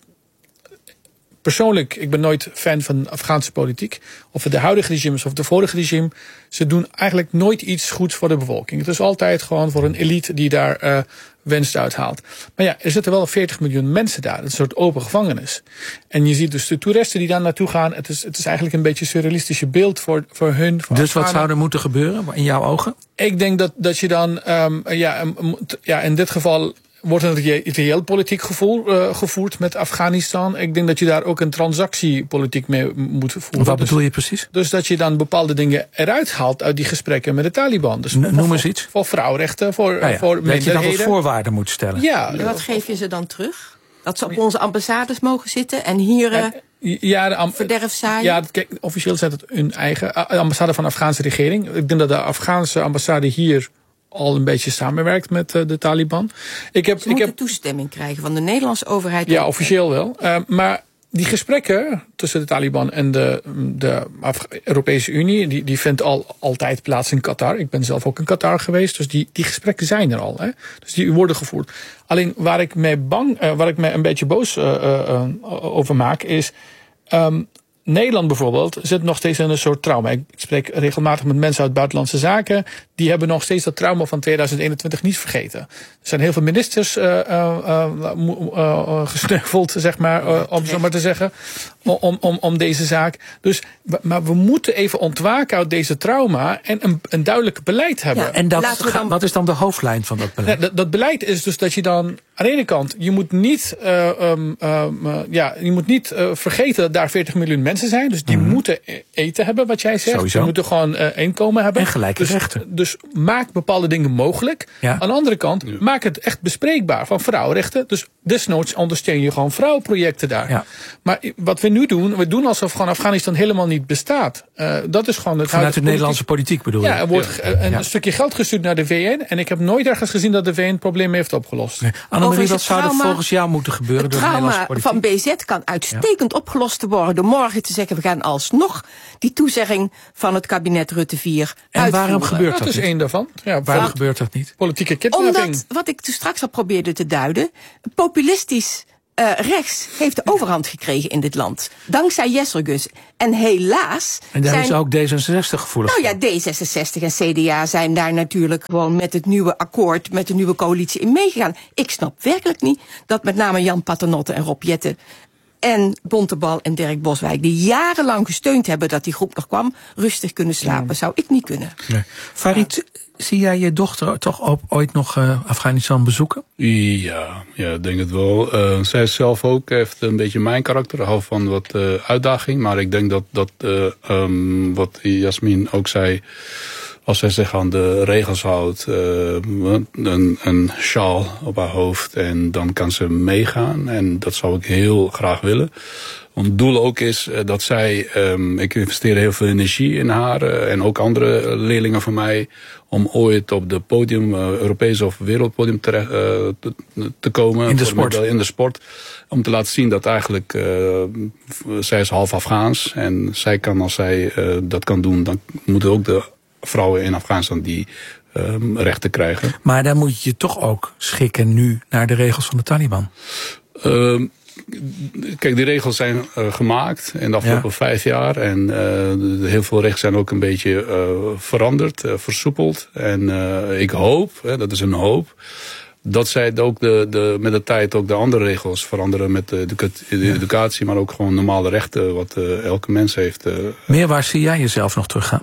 [SPEAKER 2] persoonlijk, ik ben nooit fan van Afghaanse politiek. Of het de huidige regime is of de vorige regime. Ze doen eigenlijk nooit iets goeds voor de bevolking. Het is altijd gewoon voor een elite die daar uh, winst uithaalt. Maar ja, er zitten wel veertig miljoen mensen daar. Het is een soort open gevangenis. En je ziet dus de toeristen die daar naartoe gaan. Het is, het is eigenlijk een beetje een surrealistische beeld voor, voor hun. Voor
[SPEAKER 1] dus
[SPEAKER 2] Afghanen.
[SPEAKER 1] Wat zou er moeten gebeuren in jouw ogen?
[SPEAKER 2] Ik denk dat, dat je dan, um, ja, um, ja, in dit geval wordt een reëel politiek gevoel, uh, gevoerd met Afghanistan. Ik denk dat je daar ook een transactiepolitiek mee moet voeren.
[SPEAKER 1] Wat bedoel je precies?
[SPEAKER 2] Dus dat je dan bepaalde dingen eruit haalt uit die gesprekken met de Taliban. Dus
[SPEAKER 1] N- noem eens iets.
[SPEAKER 2] Voor, voor vrouwenrechten, voor,
[SPEAKER 1] ah ja,
[SPEAKER 2] voor
[SPEAKER 1] minderheden. Dat je dat als voorwaarden moet stellen.
[SPEAKER 2] Ja.
[SPEAKER 5] En wat geef je ze dan terug? Dat ze op onze ambassades mogen zitten en hier uh,
[SPEAKER 2] ja, de am-
[SPEAKER 5] verderf zaaien?
[SPEAKER 2] Ja, kijk, officieel zijn het hun eigen uh, ambassade van de Afghaanse regering. Ik denk dat de Afghaanse ambassade hier al een beetje samenwerkt met uh, de Taliban. Ik heb,
[SPEAKER 5] Ze moeten
[SPEAKER 2] ik heb
[SPEAKER 5] toestemming krijgen van de Nederlandse overheid.
[SPEAKER 2] Ja, officieel wel. Uh, maar die gesprekken tussen de Taliban en de, de Af- Europese Unie, die, die vindt al altijd plaats in Qatar. Ik ben zelf ook in Qatar geweest, dus die, die gesprekken zijn er al. Hè? Dus die worden gevoerd. Alleen waar ik mij bang, uh, waar ik mij een beetje boos uh, uh, over maak, is Um, Nederland bijvoorbeeld zit nog steeds in een soort trauma. Ik spreek regelmatig met mensen uit buitenlandse zaken. Die hebben nog steeds dat trauma van tweeduizend eenentwintig niet vergeten. Er zijn heel veel ministers uh, uh, uh, uh, gesneuveld, zeg maar, uh, om zo maar te zeggen, om, om, om deze zaak. Dus, maar we moeten even ontwaken uit deze trauma en een, een duidelijk beleid hebben.
[SPEAKER 1] Ja, en dat, dan... wat is dan de hoofdlijn van dat beleid?
[SPEAKER 2] Ja, dat, dat beleid is dus dat je dan aan de ene kant, je moet niet, uh, um, um, uh, ja, je moet niet uh, vergeten dat daar veertig miljoen mensen zijn. Dus die mm-hmm. moeten eten hebben, wat jij zegt.
[SPEAKER 1] Sowieso.
[SPEAKER 2] Die moeten gewoon uh, inkomen hebben.
[SPEAKER 1] En gelijke
[SPEAKER 2] dus,
[SPEAKER 1] rechten.
[SPEAKER 2] Dus maak bepaalde dingen mogelijk. Ja. Aan de andere kant, ja. maak het echt bespreekbaar van vrouwenrechten. Dus desnoods ondersteun je gewoon vrouwenprojecten daar. Ja. Maar wat we nu doen, we doen alsof gewoon Afghanistan helemaal niet bestaat. Uh, dat is gewoon het
[SPEAKER 1] Vanuit de Nederlandse politiek bedoel je?
[SPEAKER 2] Ja, er wordt ja. een ja. stukje geld gestuurd naar de V N. En ik heb nooit ergens gezien dat de V N het probleem heeft opgelost.
[SPEAKER 1] Nee. Annemarie, wat zou er volgens jou moeten gebeuren
[SPEAKER 5] het
[SPEAKER 1] door de Nederlandse politiek?
[SPEAKER 5] Het trauma van B Z kan uitstekend ja. opgelost worden door morgen te zeggen, we gaan alsnog die toezegging van het kabinet Rutte vier
[SPEAKER 1] en
[SPEAKER 5] uitvoeren.
[SPEAKER 1] Waarom gebeurt dat,
[SPEAKER 2] dat is
[SPEAKER 1] niet?
[SPEAKER 2] één daarvan. Ja,
[SPEAKER 1] waarom dat, gebeurt dat niet?
[SPEAKER 2] Politieke kidnapping.
[SPEAKER 5] Omdat, wat ik toen straks al probeerde te duiden, populistisch Uh, rechts heeft de overhand gekregen in dit land. Dankzij Jesselgus. En helaas...
[SPEAKER 1] En daar
[SPEAKER 5] zijn,
[SPEAKER 1] is ook D zesenzestig gevoelig
[SPEAKER 5] Nou ja, D zesenzestig en C D A zijn daar natuurlijk gewoon met het nieuwe akkoord, met de nieuwe coalitie in meegegaan. Ik snap werkelijk niet dat met name Jan Paternotte en Rob Jetten en Bontebal en Dirk Boswijk, die jarenlang gesteund hebben dat die groep nog kwam, rustig kunnen slapen. Ja. Zou ik niet kunnen.
[SPEAKER 1] Nee. Farid, zie jij je dochter toch op, ooit nog uh, Afghanistan bezoeken?
[SPEAKER 4] Ja, ja, ik denk het wel. Uh, zij zelf ook heeft een beetje mijn karakter. Hou van wat uh, uitdaging. Maar ik denk dat, dat uh, um, wat Jasmin ook zei, als zij zich aan de regels houdt, uh, een, een sjaal op haar hoofd en dan kan ze meegaan. En dat zou ik heel graag willen. Want het doel ook is uh, dat zij, um, ik investeer heel veel energie in haar uh, en ook andere leerlingen van mij, om ooit op de podium, uh, Europees of wereldpodium terecht, uh, te, te komen.
[SPEAKER 1] In de sport.
[SPEAKER 4] In de sport. Om te laten zien dat eigenlijk, uh, zij is half Afghaans en zij kan, als zij uh, dat kan doen, dan moeten ook de vrouwen in Afghanistan die um, rechten krijgen.
[SPEAKER 1] Maar dan moet je je toch ook schikken nu naar de regels van de Taliban.
[SPEAKER 4] Uh, kijk, die regels zijn uh, gemaakt in de afgelopen ja. vijf jaar. En uh, de, de heel veel regels zijn ook een beetje uh, veranderd, uh, versoepeld. En uh, ik hoop, hè, dat is een hoop, dat zij ook de, de, met de tijd ook de andere regels veranderen met de, de, de ja. educatie, maar ook gewoon normale rechten wat uh, elke mens heeft. Uh,
[SPEAKER 1] Meer waar zie jij jezelf nog teruggaan?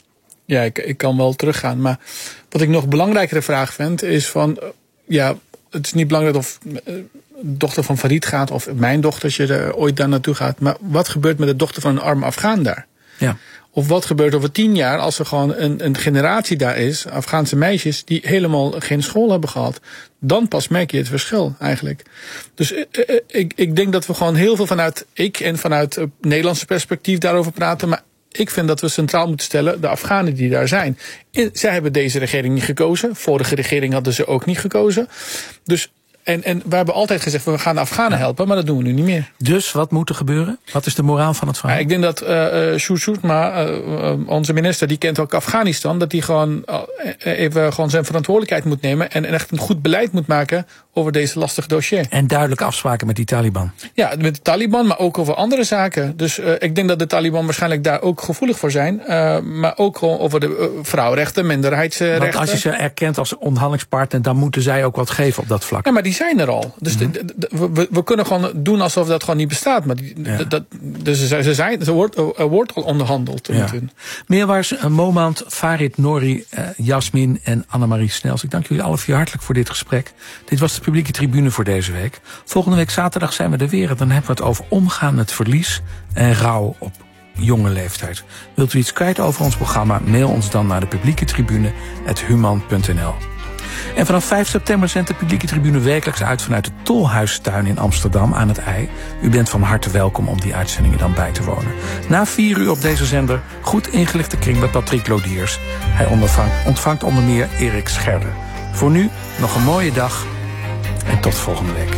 [SPEAKER 2] Ja, ik, ik kan wel teruggaan. Maar wat ik nog belangrijkere vraag vind, is van, ja, het is niet belangrijk of uh, dochter van Farid gaat of mijn dochtertje er ooit daar naartoe gaat. Maar wat gebeurt met de dochter van een arme Afghaan daar?
[SPEAKER 1] Ja.
[SPEAKER 2] Of wat gebeurt over tien jaar als er gewoon een, een generatie daar is, Afghaanse meisjes, die helemaal geen school hebben gehad. Dan pas merk je het verschil eigenlijk. Dus uh, uh, ik, ik denk dat we gewoon heel veel vanuit ik en vanuit uh, Nederlandse perspectief daarover praten. Maar ik vind dat we centraal moeten stellen de Afghanen die daar zijn. In, zij hebben deze regering niet gekozen. Vorige regering hadden ze ook niet gekozen. Dus En, en we hebben altijd gezegd, we gaan de Afghanen helpen, maar dat doen we nu niet meer.
[SPEAKER 1] Dus wat moet er gebeuren? Wat is de moraal van het verhaal?
[SPEAKER 2] Ja, ik denk dat uh, Sjoerd-Sjoerdma, uh, onze minister, die kent ook Afghanistan, dat hij gewoon uh, even gewoon zijn verantwoordelijkheid moet nemen en echt een goed beleid moet maken over deze lastige dossier.
[SPEAKER 1] En duidelijke afspraken met die Taliban.
[SPEAKER 2] Ja, met de Taliban, maar ook over andere zaken. Dus uh, ik denk dat de Taliban waarschijnlijk daar ook gevoelig voor zijn. Uh, maar ook gewoon over de uh, vrouwenrechten, minderheidsrechten.
[SPEAKER 1] Want als je ze erkent als onderhandelingspartner, dan moeten zij ook wat geven op dat vlak.
[SPEAKER 2] Ja, maar die zijn er al. Dus mm-hmm. de, de, de, we, we kunnen gewoon doen alsof dat gewoon niet bestaat. Maar die, ja. dat, dus ze, ze zijn, er wordt, er wordt al onderhandeld.
[SPEAKER 1] Ja. Meerwaarts, uh, Momand, Farid Norrie, uh, Jasmin en Annemarie Snels. Ik dank jullie alle vier hartelijk voor dit gesprek. Dit was de publieke tribune voor deze week. Volgende week zaterdag zijn we er weer. En dan hebben we het over omgaan met verlies en rouw op jonge leeftijd. Wilt u iets kwijt over ons programma? Mail ons dan naar de publieke tribune apenstaartje human punt n l. En vanaf vijf september zendt de publieke tribune wekelijks uit vanuit de Tolhuistuin in Amsterdam aan het IJ. U bent van harte welkom om die uitzendingen dan bij te wonen. Na vier uur op deze zender goed ingelichte kring met Patrick Lodiers. Hij ontvangt, ontvangt onder meer Erik Scherder. Voor nu nog een mooie dag en tot volgende week.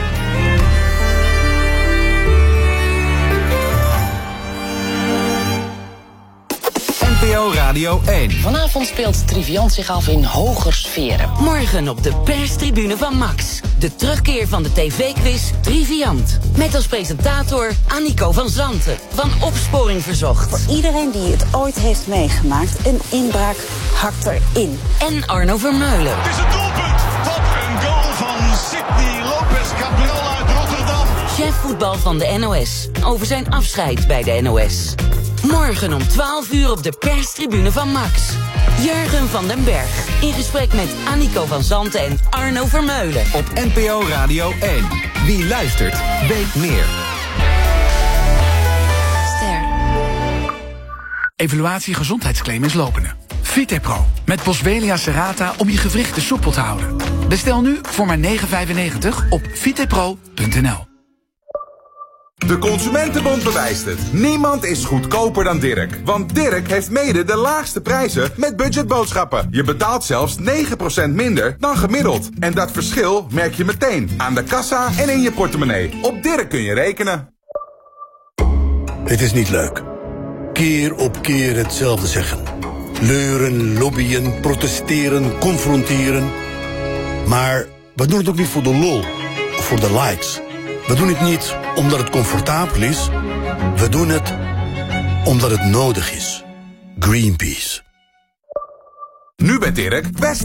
[SPEAKER 6] N P O Radio één.
[SPEAKER 8] Vanavond speelt Triviant zich af in hoger sferen.
[SPEAKER 6] Morgen op de perstribune van Max. De terugkeer van de tv-quiz Triviant. Met als presentator Annico van Zanten van Opsporing Verzocht.
[SPEAKER 9] Voor iedereen die het ooit heeft meegemaakt, een inbraak hakt erin.
[SPEAKER 6] En Arno Vermeulen.
[SPEAKER 10] Het is een doelpunt. Wat een goal van Sidney Lopez Cabral uit Rotterdam.
[SPEAKER 6] Chef voetbal van de N O S. Over zijn afscheid bij de N O S. Morgen om twaalf uur op de perstribune van Max. Jurgen van den Berg in gesprek met Annico van Zanten en Arno Vermeulen.
[SPEAKER 11] Op N P O Radio één. Wie luistert, weet meer.
[SPEAKER 12] Ster. Evaluatie gezondheidsclaim is lopende. Vitepro met Boswellia serrata om je gewrichten soepel te houden. Bestel nu voor maar negen vijfennegentig op vitepro punt n l.
[SPEAKER 13] De Consumentenbond bewijst het. Niemand is goedkoper dan Dirk. Want Dirk heeft mede de laagste prijzen met budgetboodschappen. Je betaalt zelfs negen procent minder dan gemiddeld. En dat verschil merk je meteen aan de kassa en in je portemonnee. Op Dirk kun je rekenen.
[SPEAKER 14] Het is niet leuk. Keer op keer hetzelfde zeggen. Leuren, lobbyen, protesteren, confronteren. Maar we doen het ook niet voor de lol of voor de likes. We doen het niet omdat het comfortabel is. We doen het omdat het nodig is. Greenpeace.
[SPEAKER 13] Nu bij Dirk, West.